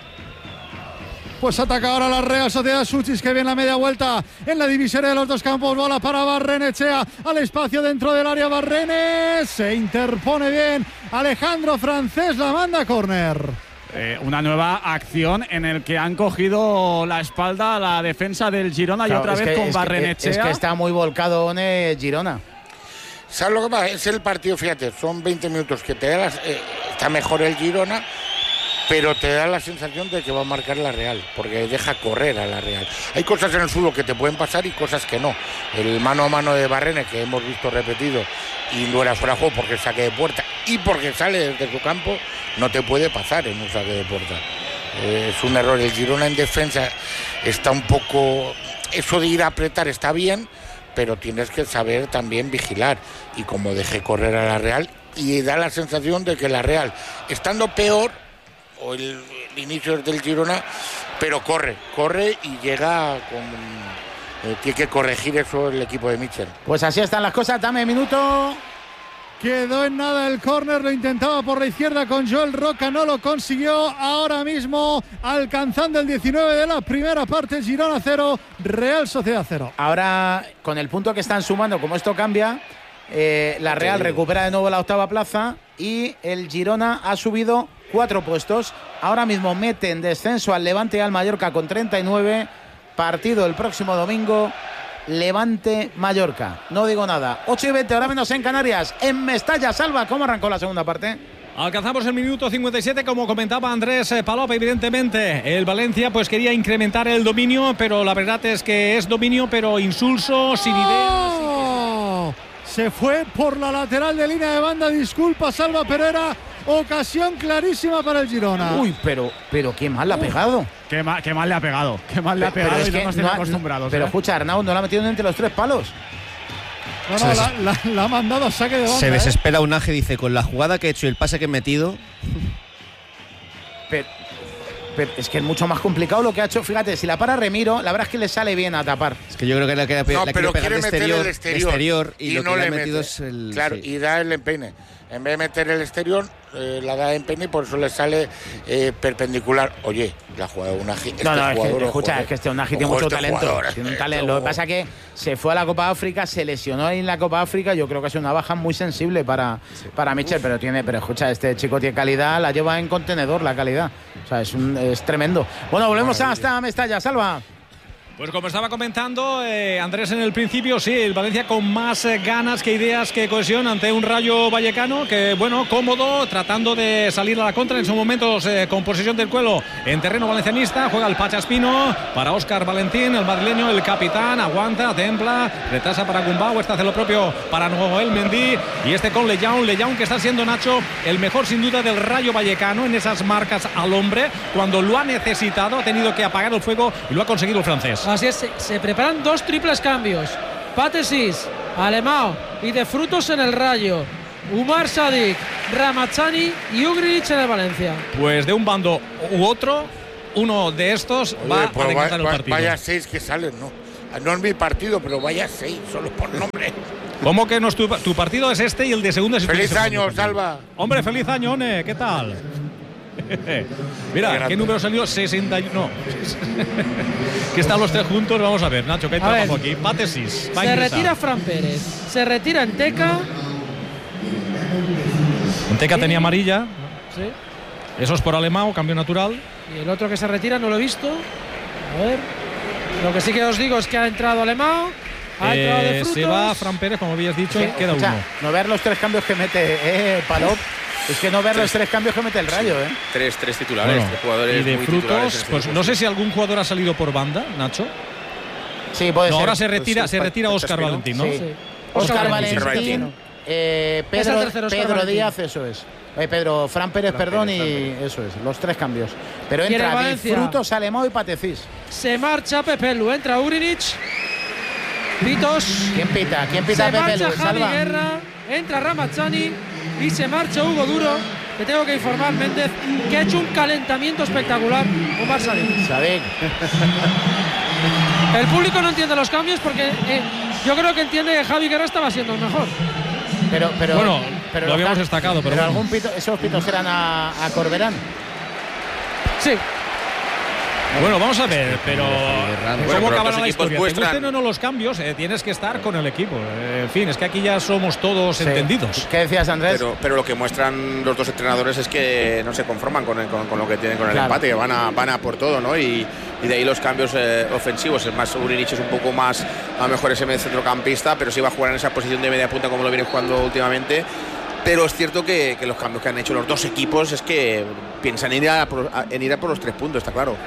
Pues ataca ahora la Real Sociedad. Suchis, que viene la media vuelta en la divisoria de los dos campos. Bola para Barrenechea al espacio dentro del área. Barrenes se interpone bien. Alejandro Francés la manda a córner. Eh, una nueva acción en el que han cogido la espalda a la defensa del Girona, claro, y otra vez que, con Barrenechea. Es que está muy volcado eh, Girona. ¿Sabes lo que pasa? Es el partido, fíjate, son veinte minutos que te da las, eh, está mejor el Girona, pero te da la sensación de que va a marcar la Real, porque deja correr a la Real. Hay cosas en el fútbol que te pueden pasar y cosas que no. El mano a mano de Barrene, que hemos visto repetido, y no era fuera de juego porque saque de puerta y porque sale desde su campo, no te puede pasar en un saque de puerta. Eh, es un error. El Girona en defensa está un poco... Eso de ir a apretar está bien, pero tienes que saber también vigilar. Y como dejé correr a la Real, y da la sensación de que la Real, estando peor, o el, el inicio del Girona, pero corre, corre y llega con... Eh, tiene que corregir eso el equipo de Mitchell. Pues así están las cosas, dame minuto. Quedó en nada el córner, lo intentaba por la izquierda con Joel Roca, no lo consiguió. Ahora mismo alcanzando el diecinueve de la primera parte, Girona cero, Real Sociedad cero. Ahora, con el punto que están sumando, como esto cambia, eh, la Real recupera de nuevo la octava plaza y el Girona ha subido cuatro puestos. Ahora mismo mete en descenso al Levante y al Mallorca con treinta y nueve. Partido el próximo domingo, Levante-Mallorca. No digo nada. ocho y veinte, ahora menos en Canarias. En Mestalla, Salva, ¿cómo arrancó la segunda parte? Alcanzamos el minuto cincuenta y siete, como comentaba Andrés Palop. Evidentemente el Valencia pues quería incrementar el dominio, pero la verdad es que es dominio pero insulso, sin ¡Oh! ideas. Se fue por la lateral de línea de banda, disculpa Salva Pereira. Ocasión clarísima para el Girona. Uy, pero, pero qué mal le ha pegado. Qué mal, qué mal le ha pegado. Qué mal le ha pegado, y no nos tiene acostumbrados. Pero ¿eh? escucha, Arnau no la ha metido entre los tres palos. No, no, la, la, la ha mandado a saque de banda. Se desespera ¿eh? Unage, dice, con la jugada que he hecho y el pase que he metido. Pero, pero es que es mucho más complicado lo que ha hecho. Fíjate, si la para Remiro, la verdad es que le sale bien a tapar. Es que yo creo que la, la, no, la pero quiere pegar quiere de exterior, el exterior, exterior y, y lo no que le le ha metido mete. es el... Claro, sí. y da el empeine. En vez de meter el exterior, eh, la da en empeine y por eso le sale eh, perpendicular. Oye, la jugada de Unagi. Este no, no, jugador, es que, ojo, escucha, eh. es que este Unagi tiene Ojo, mucho este talento. jugador, Tiene un este talento. Lo que jugador. pasa que se fue a la Copa África, se lesionó ahí en la Copa África. Yo creo que es una baja muy sensible para, sí. para Mitchell, pero tiene, pero escucha, este chico tiene calidad, la lleva en contenedor la calidad. O sea, es, un, es tremendo. Bueno, volvemos bueno, hasta Mestalla, Salva. Pues como estaba comentando eh, Andrés en el principio, sí, el Valencia con más eh, ganas que ideas que cohesión ante un Rayo Vallecano que, bueno, cómodo, tratando de salir a la contra en sus momentos eh, con posesión del cuelo en terreno valencianista. Juega el Pachaspino para Óscar Valentín, el madrileño, el capitán, aguanta, templa, retrasa para Gumbau, este hace lo propio para Noel Mendy y este con Lejaun, Lejaun que está siendo, Nacho, el mejor sin duda del Rayo Vallecano en esas marcas al hombre, cuando lo ha necesitado, ha tenido que apagar el fuego y lo ha conseguido el francés. Así es, se, se preparan dos triples cambios. Patesis, Alemão y de frutos en el Rayo. Umar Sadik, Ramazani y Ugrinic en el Valencia. Pues de un bando u otro, uno de estos Oye, va pues a decantar va, el va, partido. Vaya seis que salen, ¿no? No es mi partido, pero vaya seis, solo por nombre. ¿Cómo que no es tu, tu partido es este y el de segunda es Feliz año, partido. Salva. Hombre, feliz año, One, ¿qué tal? Mira, ¿qué número salió? sesenta. No. Que están los tres juntos. Vamos a ver, Nacho, que hay a trabajo ver. Aquí. Patesis. Se retira Fran Pérez. Se retira Enteca. Enteca tenía amarilla. Sí. Eso es por Alemão, cambio natural. Y el otro que se retira no lo he visto. A ver. Lo que sí que os digo es que ha entrado Alemão. Ha eh, entrado de frutos. Se va Fran Pérez, como habías dicho, sí, queda o sea, uno. No ver los tres cambios que mete eh, Palop. Es que no ver tres, los tres cambios que mete el Rayo, ¿eh? Tres, tres titulares, bueno, tres jugadores. Y de muy frutos, este pues no sé si algún jugador ha salido por banda, Nacho. Sí, puede no, ser. Ahora se retira, pues, se retira Óscar Valentín, ¿no? Sí. Sí. Óscar Valentín, Valentín eh, Pedro, Pedro Díaz, eso es. Eh, Pedro, Fran Pérez, Fran perdón, Pérez, y Pérez. Eso es, los tres cambios. Pero entra de frutos, Alemão y Patecis. Se marcha Pepelu, entra Ugrinic. Pitos. ¿Quién pita? ¿Quién pita se Pepelu? marcha Javi Guerra, entra Ramazani y se marcha Hugo Duro. Te tengo que informar, Méndez, que ha hecho un calentamiento espectacular Umar Sadik. Sadik. El público no entiende los cambios porque eh, yo creo que entiende que Javi Guerra estaba siendo el mejor. Pero, pero, bueno, pero lo habíamos destacado, pero, pero bueno. algún pito, esos pitos eran a, a Corberán. Sí. Bueno, vamos a ver, pero bueno, ¿cómo pero acabará la historia? Muestran... Te gusten o no los cambios, eh, tienes que estar con el equipo. Eh, en fin, es que aquí ya somos todos sí. entendidos. ¿Qué decías, Andrés? Pero, pero lo que muestran los dos entrenadores es que no se conforman con, el, con, con lo que tienen con el claro. empate, que van a, van a por todo, ¿no? Y, y de ahí los cambios eh, ofensivos. Es más, Ugrinic es un poco más, a lo mejor ese centrocampista, pero sí va a jugar en esa posición de media punta como lo viene jugando últimamente. Pero es cierto que, que los cambios que han hecho los dos equipos es que piensan en ir a, en ir a por los tres puntos, está claro.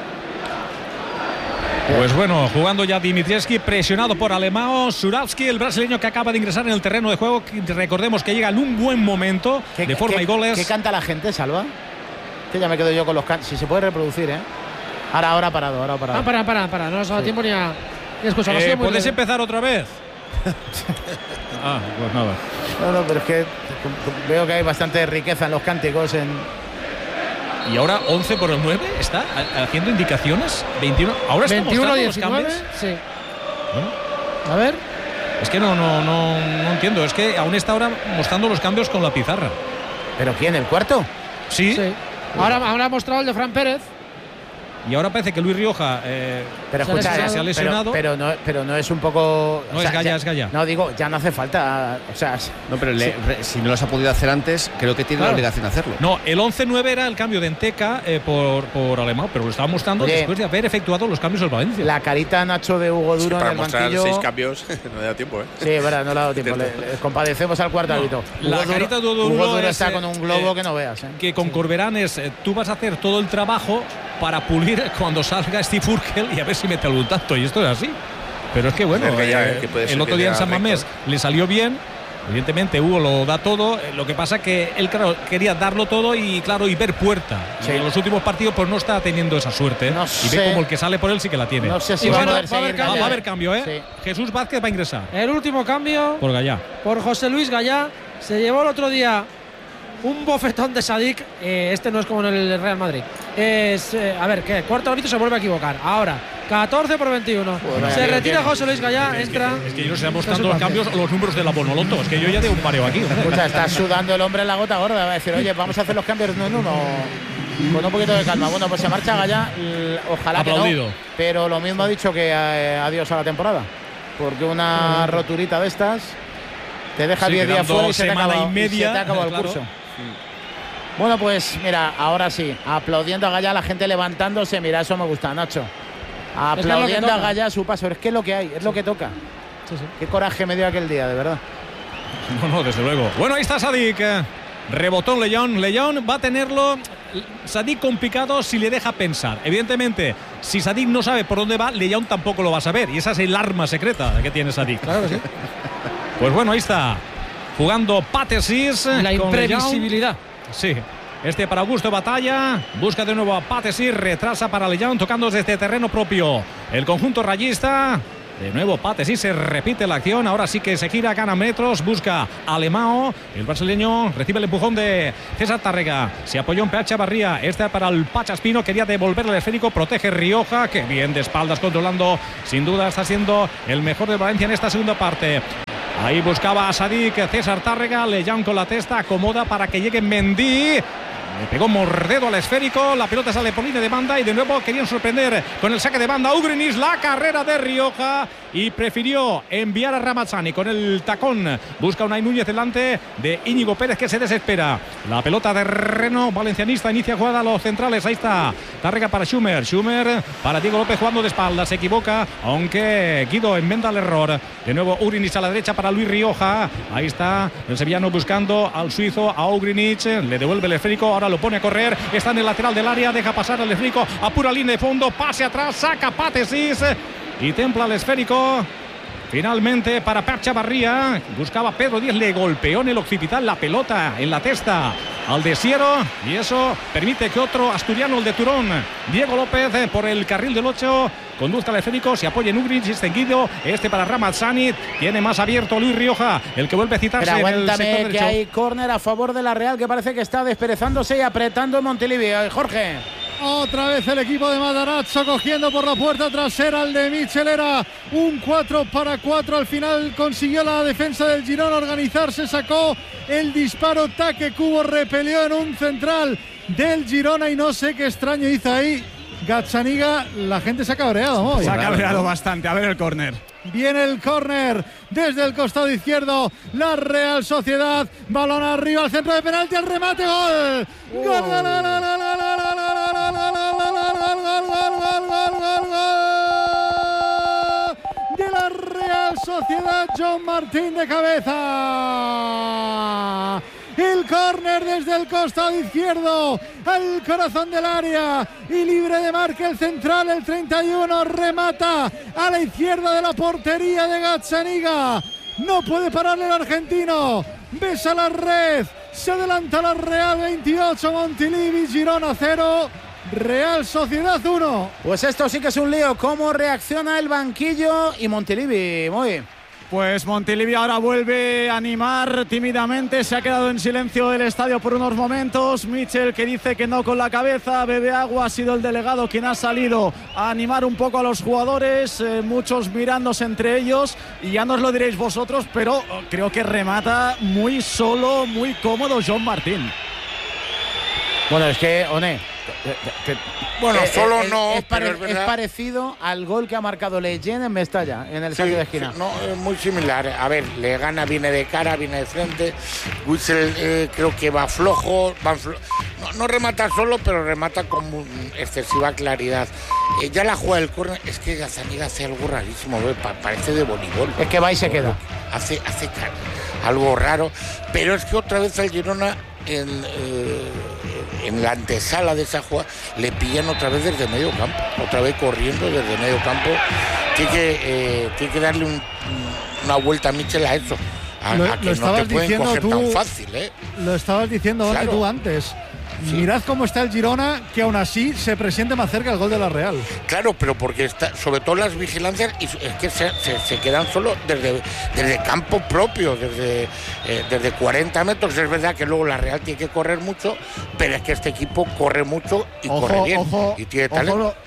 Pues bueno, jugando ya Dimitrievski, presionado por Alemão, Surawski, el brasileño que acaba de ingresar en el terreno de juego. Recordemos que llega en un buen momento ¿Qué, de forma qué, y goles. ¿Qué canta la gente, Salva? Que ya me quedo yo con los cantos. Si se puede reproducir, ¿eh? Ahora, ahora parado, ahora parado. Ah, para, para, para. No nos ha dado sí. tiempo ni a, ni a escuchar. Eh, ¿Puedes empezar otra vez? Ah, pues nada. No, no, pero es que veo que hay bastante riqueza en los cánticos. En... Y ahora once por el nueve está haciendo indicaciones. veintiuno. Ahora está veintiuno mostrando los cambios. Sí. Bueno. A ver. Es que no, no, no, no entiendo. Es que aún está ahora mostrando los cambios con la pizarra. ¿Pero quién? ¿El cuarto? Sí. sí. Ahora, ahora ha mostrado el de Fran Pérez. Y ahora parece que Luis Rioja eh, pero, escucha, se, ha, se ha lesionado. Pero, pero, no, pero no es un poco. No o sea, es Gaya, ya, es Gaya. No, digo, ya no hace falta. O sea, no, pero le, sí. re, si no los ha podido hacer antes, creo que tiene claro. la obligación de hacerlo. No, el once nueve era el cambio de Enteca eh, por, por Alemão, pero lo estaba mostrando Oye, después de haber efectuado los cambios del Valencia. La carita, Nacho, de Hugo Duro sí, para en el mostrar banquillo. seis cambios no le da tiempo, ¿eh? Sí, verdad, no le ha dado tiempo. Le, le compadecemos al cuarto árbitro. No, la Hugo carita Duro, de Hugo Hugo Duro es, está con un globo eh, que no veas. ¿eh? Que con sí. Corberán es, eh, tú vas a hacer todo el trabajo para pulir cuando salga Steve Urkel y a ver si mete algún tanto. Y esto es así. Pero es que bueno, es que ya, eh, que puede el otro día en San Mamés le salió bien. Evidentemente Hugo lo da todo. Lo que pasa que él, claro, quería darlo todo y claro, y ver puerta. Sí. En los últimos partidos pues no está teniendo esa suerte. No y sé. ve como el que sale por él sí que la tiene. No sé si y va, bueno, a poder va, a haber va, cambio, va a haber cambio, ¿eh? Sí. Jesús Vázquez va a ingresar. El último cambio. Por Gallá. Por José Luis Gallá. Se llevó el otro día un bofetón de Sadik. Eh, este no es como en el Real Madrid. Es, eh, a ver, ¿qué? Cuarto árbitro se vuelve a equivocar. Ahora, catorce por veintiuno. Bueno, se bien, retira bien. José Luis Gallá, Es entra. que, es que yo no sé mostrando los cambios, los números de la Bonoloto. Es que yo ya de un pareo aquí. Escucha, está sudando el hombre en la gota gorda. Va a decir, oye, vamos a hacer los cambios uno en uno. Con un poquito de calma. Bueno, pues se marcha Gallá. Ojalá Aplaudido. que no. Pero lo mismo ha dicho que eh, adiós a la temporada. Porque una roturita de estas te deja Sí, diez días quedando fuera y se te semana acaba, y media, se te acaba el claro. curso. Bueno, pues mira, ahora sí, aplaudiendo a Gallá, la gente levantándose. Mira, eso me gusta, Nacho. Aplaudiendo a Gallá a su paso. Es que es lo que hay, es lo que toca. Sí, sí. Qué coraje me dio aquel día, de verdad. No, no, desde luego. Bueno, ahí está Sadik. Rebotó León. León va a tenerlo, Sadik, complicado si le deja pensar. Evidentemente, si Sadik no sabe por dónde va, León tampoco lo va a saber. Y esa es el arma secreta que tiene Sadik. Claro que sí. Pues bueno, ahí está. Jugando Patesis. La con imprevisibilidad. León. Sí. Este para Augusto Batalla. Busca de nuevo a Patesis. Retrasa para León, tocando desde terreno propio. El conjunto rayista. De nuevo Patesis, se repite la acción. Ahora sí que se gira, gana metros. Busca a Alemão. El brasileño recibe el empujón de César Tárrega. Se apoyó en P H Barría. Este para el Pachaspino. Quería devolverle el esférico. Protege Rioja. Que bien de espaldas controlando. Sin duda está siendo el mejor de Valencia en esta segunda parte. Ahí buscaba a Sadik, César Tárrega. León con la testa. Acomoda para que llegue Mendy. Le pegó mordedo al esférico. La pelota sale por línea de banda. Y de nuevo querían sorprender con el saque de banda. Ugrinis, la carrera de Rioja. Y prefirió enviar a Ramazzani con el tacón. Busca Unai Núñez delante de Íñigo Pérez, que se desespera. La pelota de Reno, valencianista. Inicia jugada a los centrales. Ahí está Tárrega para Schumer. Schumer para Diego López jugando de espaldas. Se equivoca, aunque Guido enmenda el error. De nuevo Ugrinis a la derecha para Luis Rioja. Ahí está el sevillano buscando al suizo, a Ugrinis. Le devuelve el esférico. Ahora lo pone a correr. Está en el lateral del área. Deja pasar el esférico a pura línea de fondo. Pase atrás. Saca Patesis. Y templa el esférico. Finalmente para Percha Barría. Buscaba Pedro Díez. Le golpeó en el occipital la pelota en la testa al Desiero. Y eso permite que otro asturiano, el de Turón, Diego López, por el carril del ocho, conduzca el esférico. Se apoya en Ugrinis. Extendido. Este para Ramazzani. Tiene más abierto Luis Rioja. El que vuelve a citarse. Pero en el sector aguántame que derecho. hay córner a favor de la Real, que parece que está desperezándose y apretando en Montilivi. Jorge. Otra vez el equipo de Matarazzo cogiendo por la puerta trasera al de Michel. Era un cuatro para cuatro. Al final consiguió la defensa del Girona organizarse. Sacó el disparo. Taque Cubo repelió en un central del Girona. Y no sé qué extraño hizo ahí Gazzaniga. La gente se ha cabreado, ¿no? Se ha cabreado bastante. A ver el córner. Viene el córner desde el costado izquierdo. La Real Sociedad. Balón arriba al centro de penalti. El remate. Gol. Gol, gol, gol, gol, gol, gol, gol, de la Real Sociedad. John Martín de cabeza. El córner desde el costado izquierdo al corazón del área y libre de marca el central, el treinta y uno, remata a la izquierda de la portería de Gazzaniga. No puede pararle el argentino. Besa la red. Se adelanta la Real. Veintiocho Montilivi, Girona cero, Real Sociedad uno. Pues esto sí que es un lío. ¿Cómo reacciona el banquillo y Montilivi? Muy Pues Montilivi ahora vuelve a animar tímidamente. Se ha quedado en silencio el estadio por unos momentos. Michel, que dice que no con la cabeza, bebe agua. Ha sido el delegado quien ha salido a animar un poco a los jugadores, eh, muchos mirándose entre ellos. Y ya nos lo diréis vosotros, pero creo que remata muy solo, muy cómodo John Martín. Bueno, es que, One, Bueno, eh, solo eh, no, es, pero pare- es verdad. es parecido al gol que ha marcado Leyen en Mestalla, en el Sí, saque de esquina. sí, no, es muy similar. A ver, le gana, viene de cara, viene de frente. Witzel eh, creo que va flojo, va flo- no, no remata solo, pero remata con mu- excesiva claridad. Eh, ya la jugada del córner, es que Gazzaniga hace algo rarísimo, ¿ve? Pa- parece de voleibol. Es que va y se queda. Hace, hace ca- algo raro, pero es que otra vez al Girona en, eh, en la antesala de esa jugada le pillan otra vez desde medio campo, otra vez corriendo desde medio campo. Tiene que, eh, tiene que darle un- una vuelta a Michel a eso, a, Lo- a lo que no te estabas pueden diciendo coger tú- tan fácil, ¿eh? Lo estabas diciendo Claro. tú antes. Sí. Mirad cómo está el Girona, que aún así se presente más cerca el gol de la Real. Claro, pero porque está, sobre todo las vigilancias, y es que se, se- se quedan solo desde, desde campo propio, desde, eh, desde cuarenta metros. Es verdad que luego la Real tiene que correr mucho, pero es que este equipo corre mucho y corre bien. Ojo, y tiene ojo talento. lo,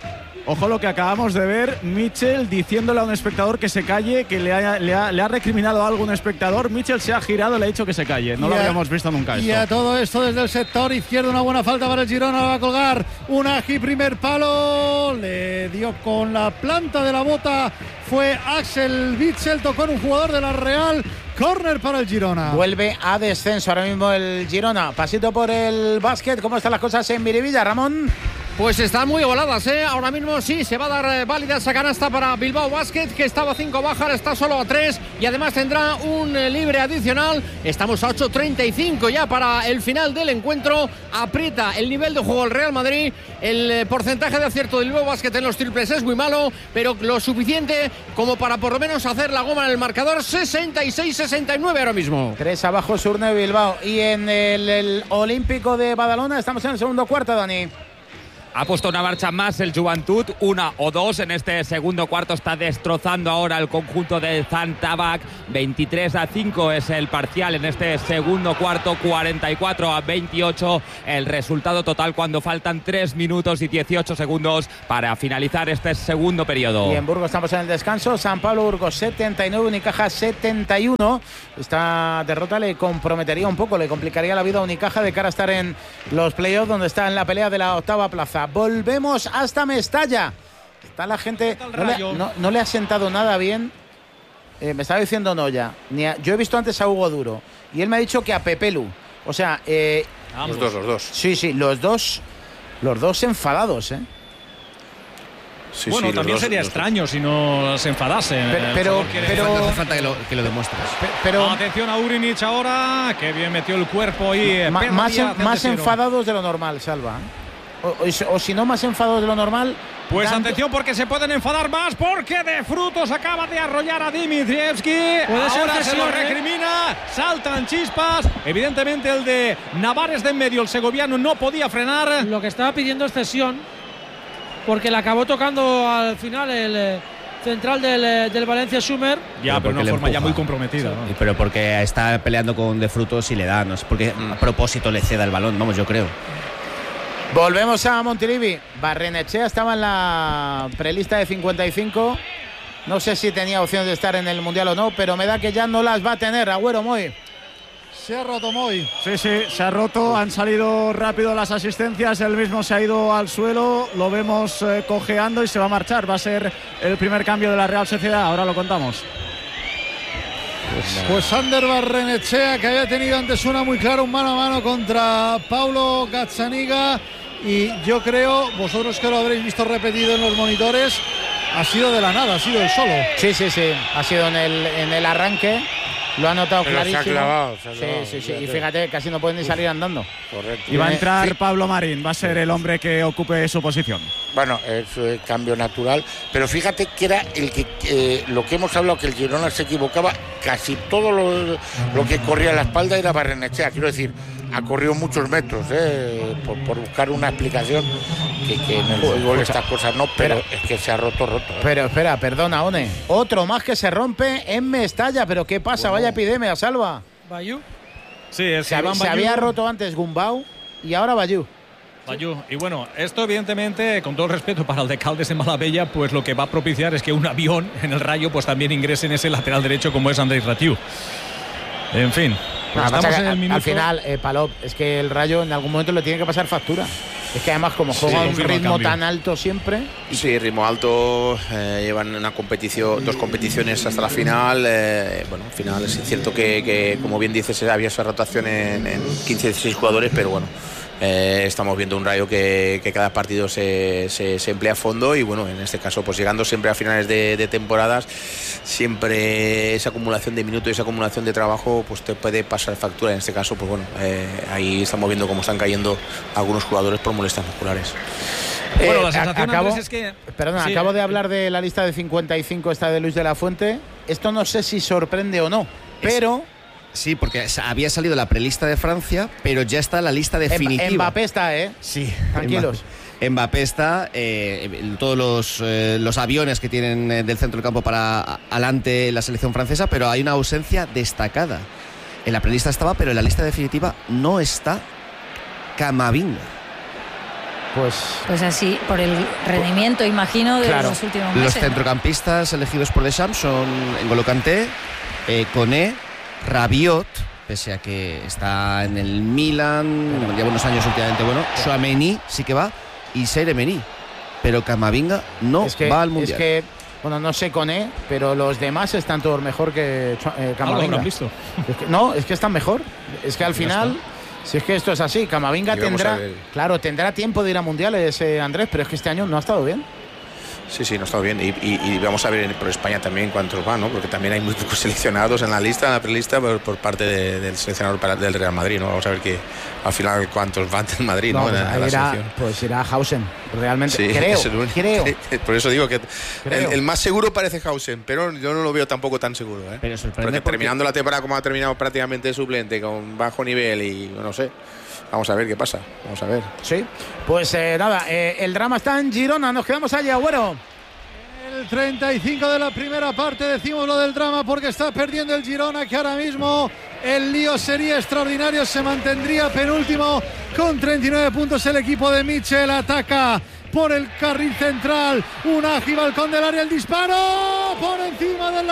Ojo lo que acabamos de ver, Mitchell diciéndole a un espectador que se calle, que le ha, le ha, le ha recriminado algo a un espectador. Mitchell se ha girado y le ha dicho que se calle. No y lo a, habíamos visto nunca esto. Y a todo esto desde el sector izquierdo, una buena falta para el Girona, va a colgar Unagi, primer palo, le dio con la planta de la bota, fue Axel Witsel, tocó en un jugador de la Real. Córner para el Girona. Vuelve a descenso ahora mismo el Girona. Pasito por el básquet. ¿Cómo están las cosas en Miribilla, Ramón? Pues están muy voladas, ¿eh? Ahora mismo sí, se va a dar eh, válida esa canasta para Bilbao Basket, que estaba a cinco bajas, está solo a tres y además tendrá un eh, libre adicional. Estamos a ocho treinta y cinco ya para el final del encuentro. Aprieta el nivel de juego el Real Madrid. El eh, porcentaje de acierto del Bilbao Basket en los triples es muy malo, pero lo suficiente como para por lo menos hacer la goma en el marcador. Sesenta y seis sesenta y nueve ahora mismo. Tres abajo Surne Bilbao. Y en el, el Olímpico de Badalona estamos en el segundo cuarto, Dani. Ha puesto una marcha más el Juventud, una o dos en este segundo cuarto. Está destrozando ahora el conjunto de Zantabac. veintitrés a cinco es el parcial en este segundo cuarto, cuarenta y cuatro a veintiocho el resultado total cuando faltan tres minutos y dieciocho segundos para finalizar este segundo periodo. Y en Burgos estamos en el descanso. San Pablo Burgos setenta y nueve, Unicaja setenta y uno. Esta derrota le comprometería un poco, le complicaría la vida a Unicaja de cara a estar en los playoffs, donde está en la pelea de la octava plaza. Volvemos hasta Mestalla. Está la gente. No le, no, no le ha sentado nada bien. Eh, me estaba diciendo Noya. Ni a, yo he visto antes a Hugo Duro y él me ha dicho que a Pepelu. O sea, eh, los dos, los dos. Sí, sí, los dos. Los dos enfadados, ¿eh? Sí, bueno, sí, también dos, sería extraño dos. Si no se enfadasen. Pero, pero, pero no hace falta que lo, que lo demuestres. Pero, pero atención a Urinich ahora, que bien metió el cuerpo ahí. Ma, más en, más enfadados de lo normal, Salva. O, o, o si no más enfadados de lo normal. Pues dando... atención porque se pueden enfadar más, porque de Frutos acaba de arrollar a Dimitrievski. Ahora se lo recrimina, saltan chispas. Evidentemente el de Navares de en medio, el segoviano, no podía frenar. Lo que estaba pidiendo es cesión, porque le acabó tocando al final el central del, del Valencia Summer. Ya, pero de una forma ya muy comprometida. Sí, ¿no? Pero porque está peleando con De Frutos y le da, no es porque mm. a propósito le ceda el balón, vamos, yo creo. Volvemos a Montilivi. Barrenechea estaba en la prelista de cincuenta y cinco. No sé si tenía opción de estar en el Mundial o no, pero me da que ya no las va a tener. Agüero, Moy. Se ha roto Moy. Sí, sí, se ha roto. Han salido rápido las asistencias. Él mismo se ha ido al suelo. Lo vemos eh, cojeando y se va a marchar. Va a ser el primer cambio de la Real Sociedad. Ahora lo contamos. Pues Ander Barrenechea, que había tenido antes una muy clara, un mano a mano contra Paulo Gazzaniga, y yo creo, vosotros que lo habréis visto repetido en los monitores, ha sido de la nada, ha sido el solo. Sí, sí, sí, ha sido en el, en el arranque. Lo ha notado pero clarísimo. Se ha clavado, se ha clavado, sí, sí, sí. Y fíjate, casi no pueden ni salir andando. Correcto. Y va a entrar Pablo Marín, va a ser el hombre que ocupe su posición. Bueno, es eh, cambio natural, pero fíjate que era el que eh, lo que hemos hablado, que el Girona se equivocaba, casi todo lo, lo que corría a la espalda era Barrenechea. Quiero decir, ha corrido muchos metros eh, por, por buscar una explicación, que, que en el fútbol estas cosas no, pero espera, es que se ha roto, roto. Eh. Pero espera, perdona, One. Otro más que se rompe en Mestalla, pero ¿qué pasa? Bueno. Vaya epidemia, Salva. Bayú. Sí, es se, había, se había roto antes Gumbau y ahora Bayú. Bayú. Y bueno, esto evidentemente, con todo el respeto para el de Caldes en Malabella, pues lo que va a propiciar es que un avión en el Rayo pues también ingrese en ese lateral derecho como es Andrés Ratiu. En fin. Pues no, estamos en el minuto... Al final, eh, Palop, es que el Rayo en algún momento le tiene que pasar factura. Es que además como juega sí, un ritmo tan alto siempre. Sí, ritmo alto, eh, llevan una competición, dos competiciones hasta la final. Eh, bueno, al final es cierto que, que como bien dices, había esa rotación en, en quince dieciséis jugadores, pero bueno. Eh, estamos viendo un Rayo que, que cada partido se, se, se emplea a fondo y bueno, en este caso pues llegando siempre a finales de, de temporadas, siempre esa acumulación de minutos y esa acumulación de trabajo pues te puede pasar factura. En este caso pues bueno, eh, ahí estamos viendo cómo están cayendo algunos jugadores por molestias musculares. Bueno, la sensación, acabo, Andrés, es que... Perdona, sí, acabo de hablar de la lista de cincuenta y cinco esta de Luis de la Fuente. Esto no sé si sorprende o no, pero... Sí, porque había salido la prelista de Francia, pero ya está la lista definitiva. Mbappé está, ¿eh? Sí. Tranquilos. Mbappé, Mbappé está, eh, todos los, eh, los aviones que tienen eh, del centro del campo para adelante la selección francesa, pero hay una ausencia destacada. En la prelista estaba, pero en la lista definitiva no está Camavinga. Pues, pues así, por el rendimiento, imagino, de claro, los últimos meses. Los centrocampistas ¿no? elegidos por Deschamps son N'Golo Kanté, eh, Koné, Rabiot, pese a que está en el Milan, lleva unos años últimamente, bueno, Tchouaméni sí que va, y Zaire Emery, pero Camavinga no es que, va al Mundial. Es que, bueno, no sé Koné, pero los demás están todos mejor que eh, Camavinga. ¿Algo visto? Es que, no, es que están mejor. Es que al final, si es que esto es así, Camavinga tendrá, claro, tendrá tiempo de ir a mundiales, eh, Andrés, pero es que este año no ha estado bien. Sí, sí, no ha estado bien. Y, y, y vamos a ver por España también cuántos van, ¿no? Porque también hay muy pocos seleccionados en la lista, en la prelista, por, por parte de, del seleccionador para, del Real Madrid, ¿no? Vamos a ver que al final cuántos van del Madrid, ¿no? no pues, en, en la irá, selección. Pues irá Hausen, realmente. Sí, creo, creo. Por eso digo que el, el más seguro parece Hausen, pero yo no lo veo tampoco tan seguro, ¿eh? Pero porque, porque terminando la temporada como ha terminado prácticamente suplente, con bajo nivel y no sé. Vamos a ver qué pasa, vamos a ver. Sí, pues eh, nada, eh, el drama está en Girona, nos quedamos allí, Agüero. El treinta y cinco de la primera parte, decimos lo del drama porque está perdiendo el Girona, que ahora mismo el lío sería extraordinario, se mantendría penúltimo con treinta y nueve puntos el equipo de Michel. Ataca por el carril central, Unai, balcón del área, el disparo por encima del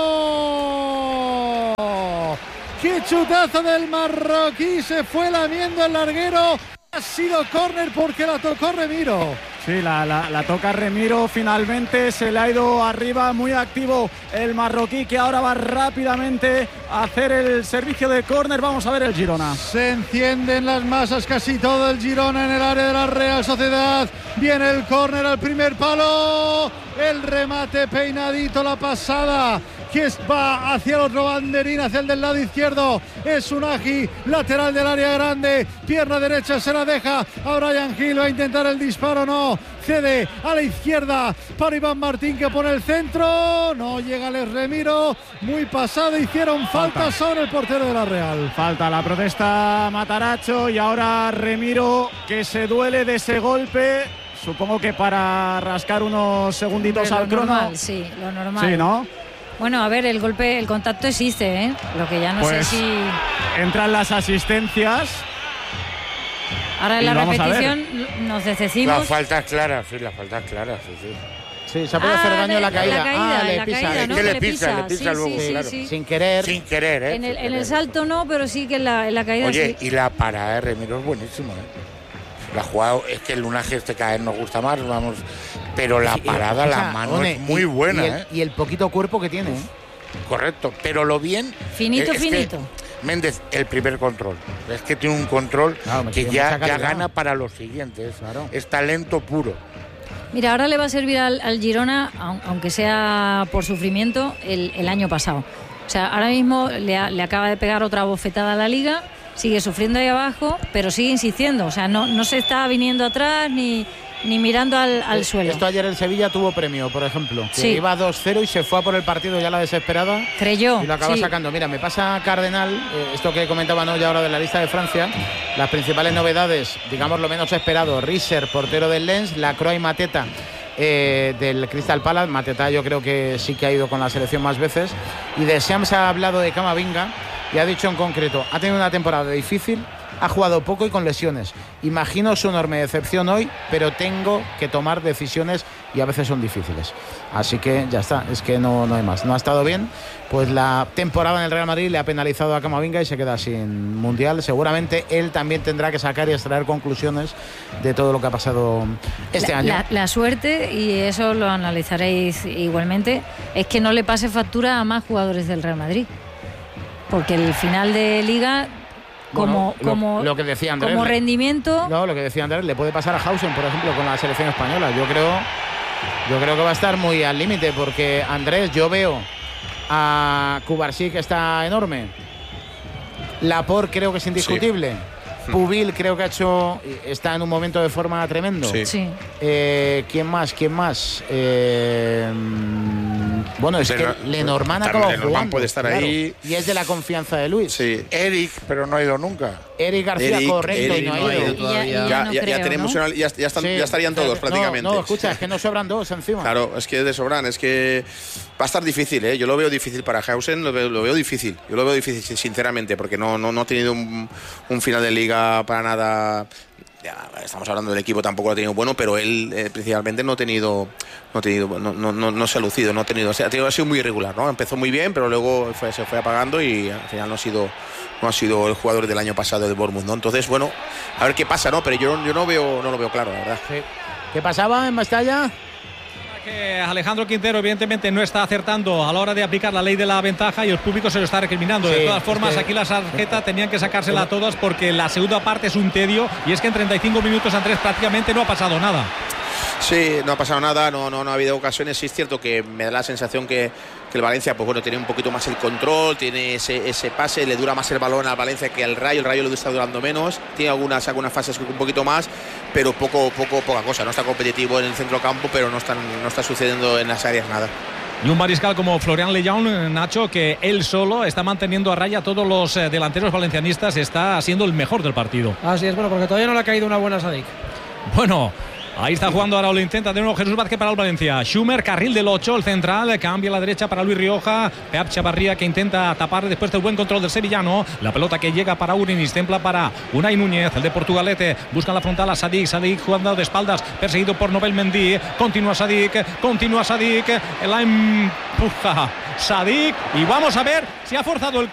larguero. ¡Qué chutazo del marroquí! Se fue lamiendo el larguero. Ha sido córner porque la tocó Remiro. Sí, la, la, la toca Remiro finalmente, se le ha ido arriba, muy activo el marroquí, que ahora va rápidamente a hacer el servicio de córner. Vamos a ver el Girona. Se encienden las masas, casi todo el Girona en el área de la Real Sociedad. Viene el córner al primer palo, el remate peinadito, la pasada que va hacia el otro banderín, hacia el del lado izquierdo, es Unai, lateral del área grande, pierna derecha, se la deja a Bryan Gil, va a intentar el disparo, no, cede a la izquierda para Iván Martín, que pone el centro, no llega Les Remiro, muy pasado, hicieron falta, falta sobre el portero de la Real. Falta, la protesta Mataracho, y ahora Remiro, que se duele de ese golpe, supongo que para rascar unos segunditos al crono. Normal, sí, lo normal. Sí, ¿no? Bueno, a ver, el golpe, el contacto existe, ¿eh? Lo que ya no pues sé si... entran las asistencias. Ahora en la repetición nos decimos... La falta es clara, sí, la falta es clara, sí, sí. Sí, se puede ah, hacer daño en la caída. La caída ah, le la pisa. Caída, es ¿no? que le le pisa, pisa, le pisa sí, luego, sí, claro. sí. Sin querer. Sin querer, ¿eh? En el, Sin en querer. el salto no, pero sí que en la, en la caída Oye, sí. y la parada de Remiro es buenísima, ¿eh? La jugada, es que el lunaje este cada vez nos gusta más, vamos, pero la parada, o sea, la mano One, es muy y, buena, y el, ¿eh? Y el poquito cuerpo que tiene, ¿eh? Correcto, pero lo bien... Finito, es finito. Que Méndez, el primer control. Es que tiene un control claro, que ya, ya gana para los siguientes. Claro. Es talento puro. Mira, ahora le va a servir al, al Girona, aunque sea por sufrimiento, el, el año pasado. O sea, ahora mismo le, le acaba de pegar otra bofetada a la Liga, sigue sufriendo ahí abajo, pero sigue insistiendo. O sea, no, no se está viniendo atrás ni... ni mirando al, al suelo. Esto ayer el Sevilla tuvo premio, por ejemplo. Que sí. Iba dos cero y se fue a por el partido ya la desesperada. Creyó. Y lo acaba sí. sacando. Mira, me pasa Cardenal, eh, esto que comentaba ¿no? ya ahora de la lista de Francia. Las principales novedades, digamos lo menos esperado. Risser, portero del Lens, Lacroix y Mateta eh, del Crystal Palace. Mateta yo creo que sí que ha ido con la selección más veces. Y de Shams ha hablado de Camavinga y ha dicho en concreto, ha tenido una temporada difícil, ha jugado poco y con lesiones. Imagino su enorme decepción hoy, pero tengo que tomar decisiones y a veces son difíciles. Así que ya está, es que no, no hay más. No ha estado bien, pues la temporada en el Real Madrid le ha penalizado a Camavinga y se queda sin Mundial. Seguramente él también tendrá que sacar y extraer conclusiones de todo lo que ha pasado este la, año. La, la suerte, y eso lo analizaréis igualmente, es que no le pase factura a más jugadores del Real Madrid. Porque el final de Liga... Como, bueno, lo, como, lo que decía Andrés, como rendimiento. No, lo que decía Andrés, le puede pasar a Hausen, por ejemplo, con la selección española. Yo creo, yo creo que va a estar muy al límite, porque Andrés, yo veo a Cubarsí, que está enorme. Laporte creo que es indiscutible. Sí. Pubil creo que ha hecho, está en un momento de forma tremendo. Sí. sí. Eh, ¿Quién más? ¿Quién más? Eh, Bueno, es que Lenormand acaba jugando. Puede estar claro, ahí. Y es de la confianza de Luis. Sí. Eric, pero no ha ido nunca. Eric García, Eric, correcto, Eric y no ha no ido. ha ido todavía. Ya, ya, ya, no ya, creo, ya tenemos ¿no? una, ya, ya, están, sí. ya estarían todos no, prácticamente. No, escucha, es que nos sobran dos encima. Claro, es que de sobran, es que va a estar difícil, ¿eh? Yo lo veo difícil para Hausen, lo veo, lo veo difícil. Yo lo veo difícil, sinceramente, porque no, no, no ha tenido un, un final de liga para nada ya estamos hablando del equipo, tampoco lo ha tenido bueno, pero él eh, principalmente no ha tenido, no ha tenido, no, no, no, no se ha lucido, no ha tenido, o sea, ha, tenido, ha sido muy irregular, ¿no? Empezó muy bien, pero luego fue, se fue apagando y al final no ha sido, no ha sido el jugador del año pasado de Bournemouth, ¿no? Entonces, bueno, a ver qué pasa, ¿no? Pero yo, yo no veo, no lo veo claro, la verdad. Sí. ¿Qué pasaba en Mestalla? Que Alejandro Quintero evidentemente no está acertando a la hora de aplicar la ley de la ventaja y el público se lo está recriminando. Sí, de todas formas, es que... aquí las tarjetas tenían que sacársela a todas porque la segunda parte es un tedio y es que en treinta y cinco minutos, Andrés, prácticamente no ha pasado nada. Sí, no ha pasado nada, no, no, no ha habido ocasiones. Sí es cierto que me da la sensación que, que el Valencia, pues bueno, tiene un poquito más el control, tiene ese, ese pase, le dura más el balón al Valencia que al Rayo, el Rayo le está durando menos, tiene algunas, algunas fases un poquito más, pero poco, poco, poca cosa. No está competitivo en el centro campo, pero no, están, no está sucediendo en las áreas nada. Y un mariscal como Florian Lejeune, Nacho, que él solo está manteniendo a raya a todos los eh, delanteros valencianistas, está siendo el mejor del partido. Así es, bueno, porque todavía no le ha caído una buena Sadik. Bueno, ahí está jugando ahora, lo intenta de nuevo Jesús Vázquez para el Valencia. Schumer, carril del ocho, el central, cambia a la derecha para Luis Rioja. Pep Chavarría que intenta tapar después del buen control del sevillano. La pelota que llega para Urinis, templa para Unai Núñez, el de Portugalete. Busca la frontal a Sadik, Sadik jugando de espaldas, perseguido por Nobel Mendy. Continúa Sadik, continúa Sadik, la empuja Sadik y vamos a ver si ha forzado el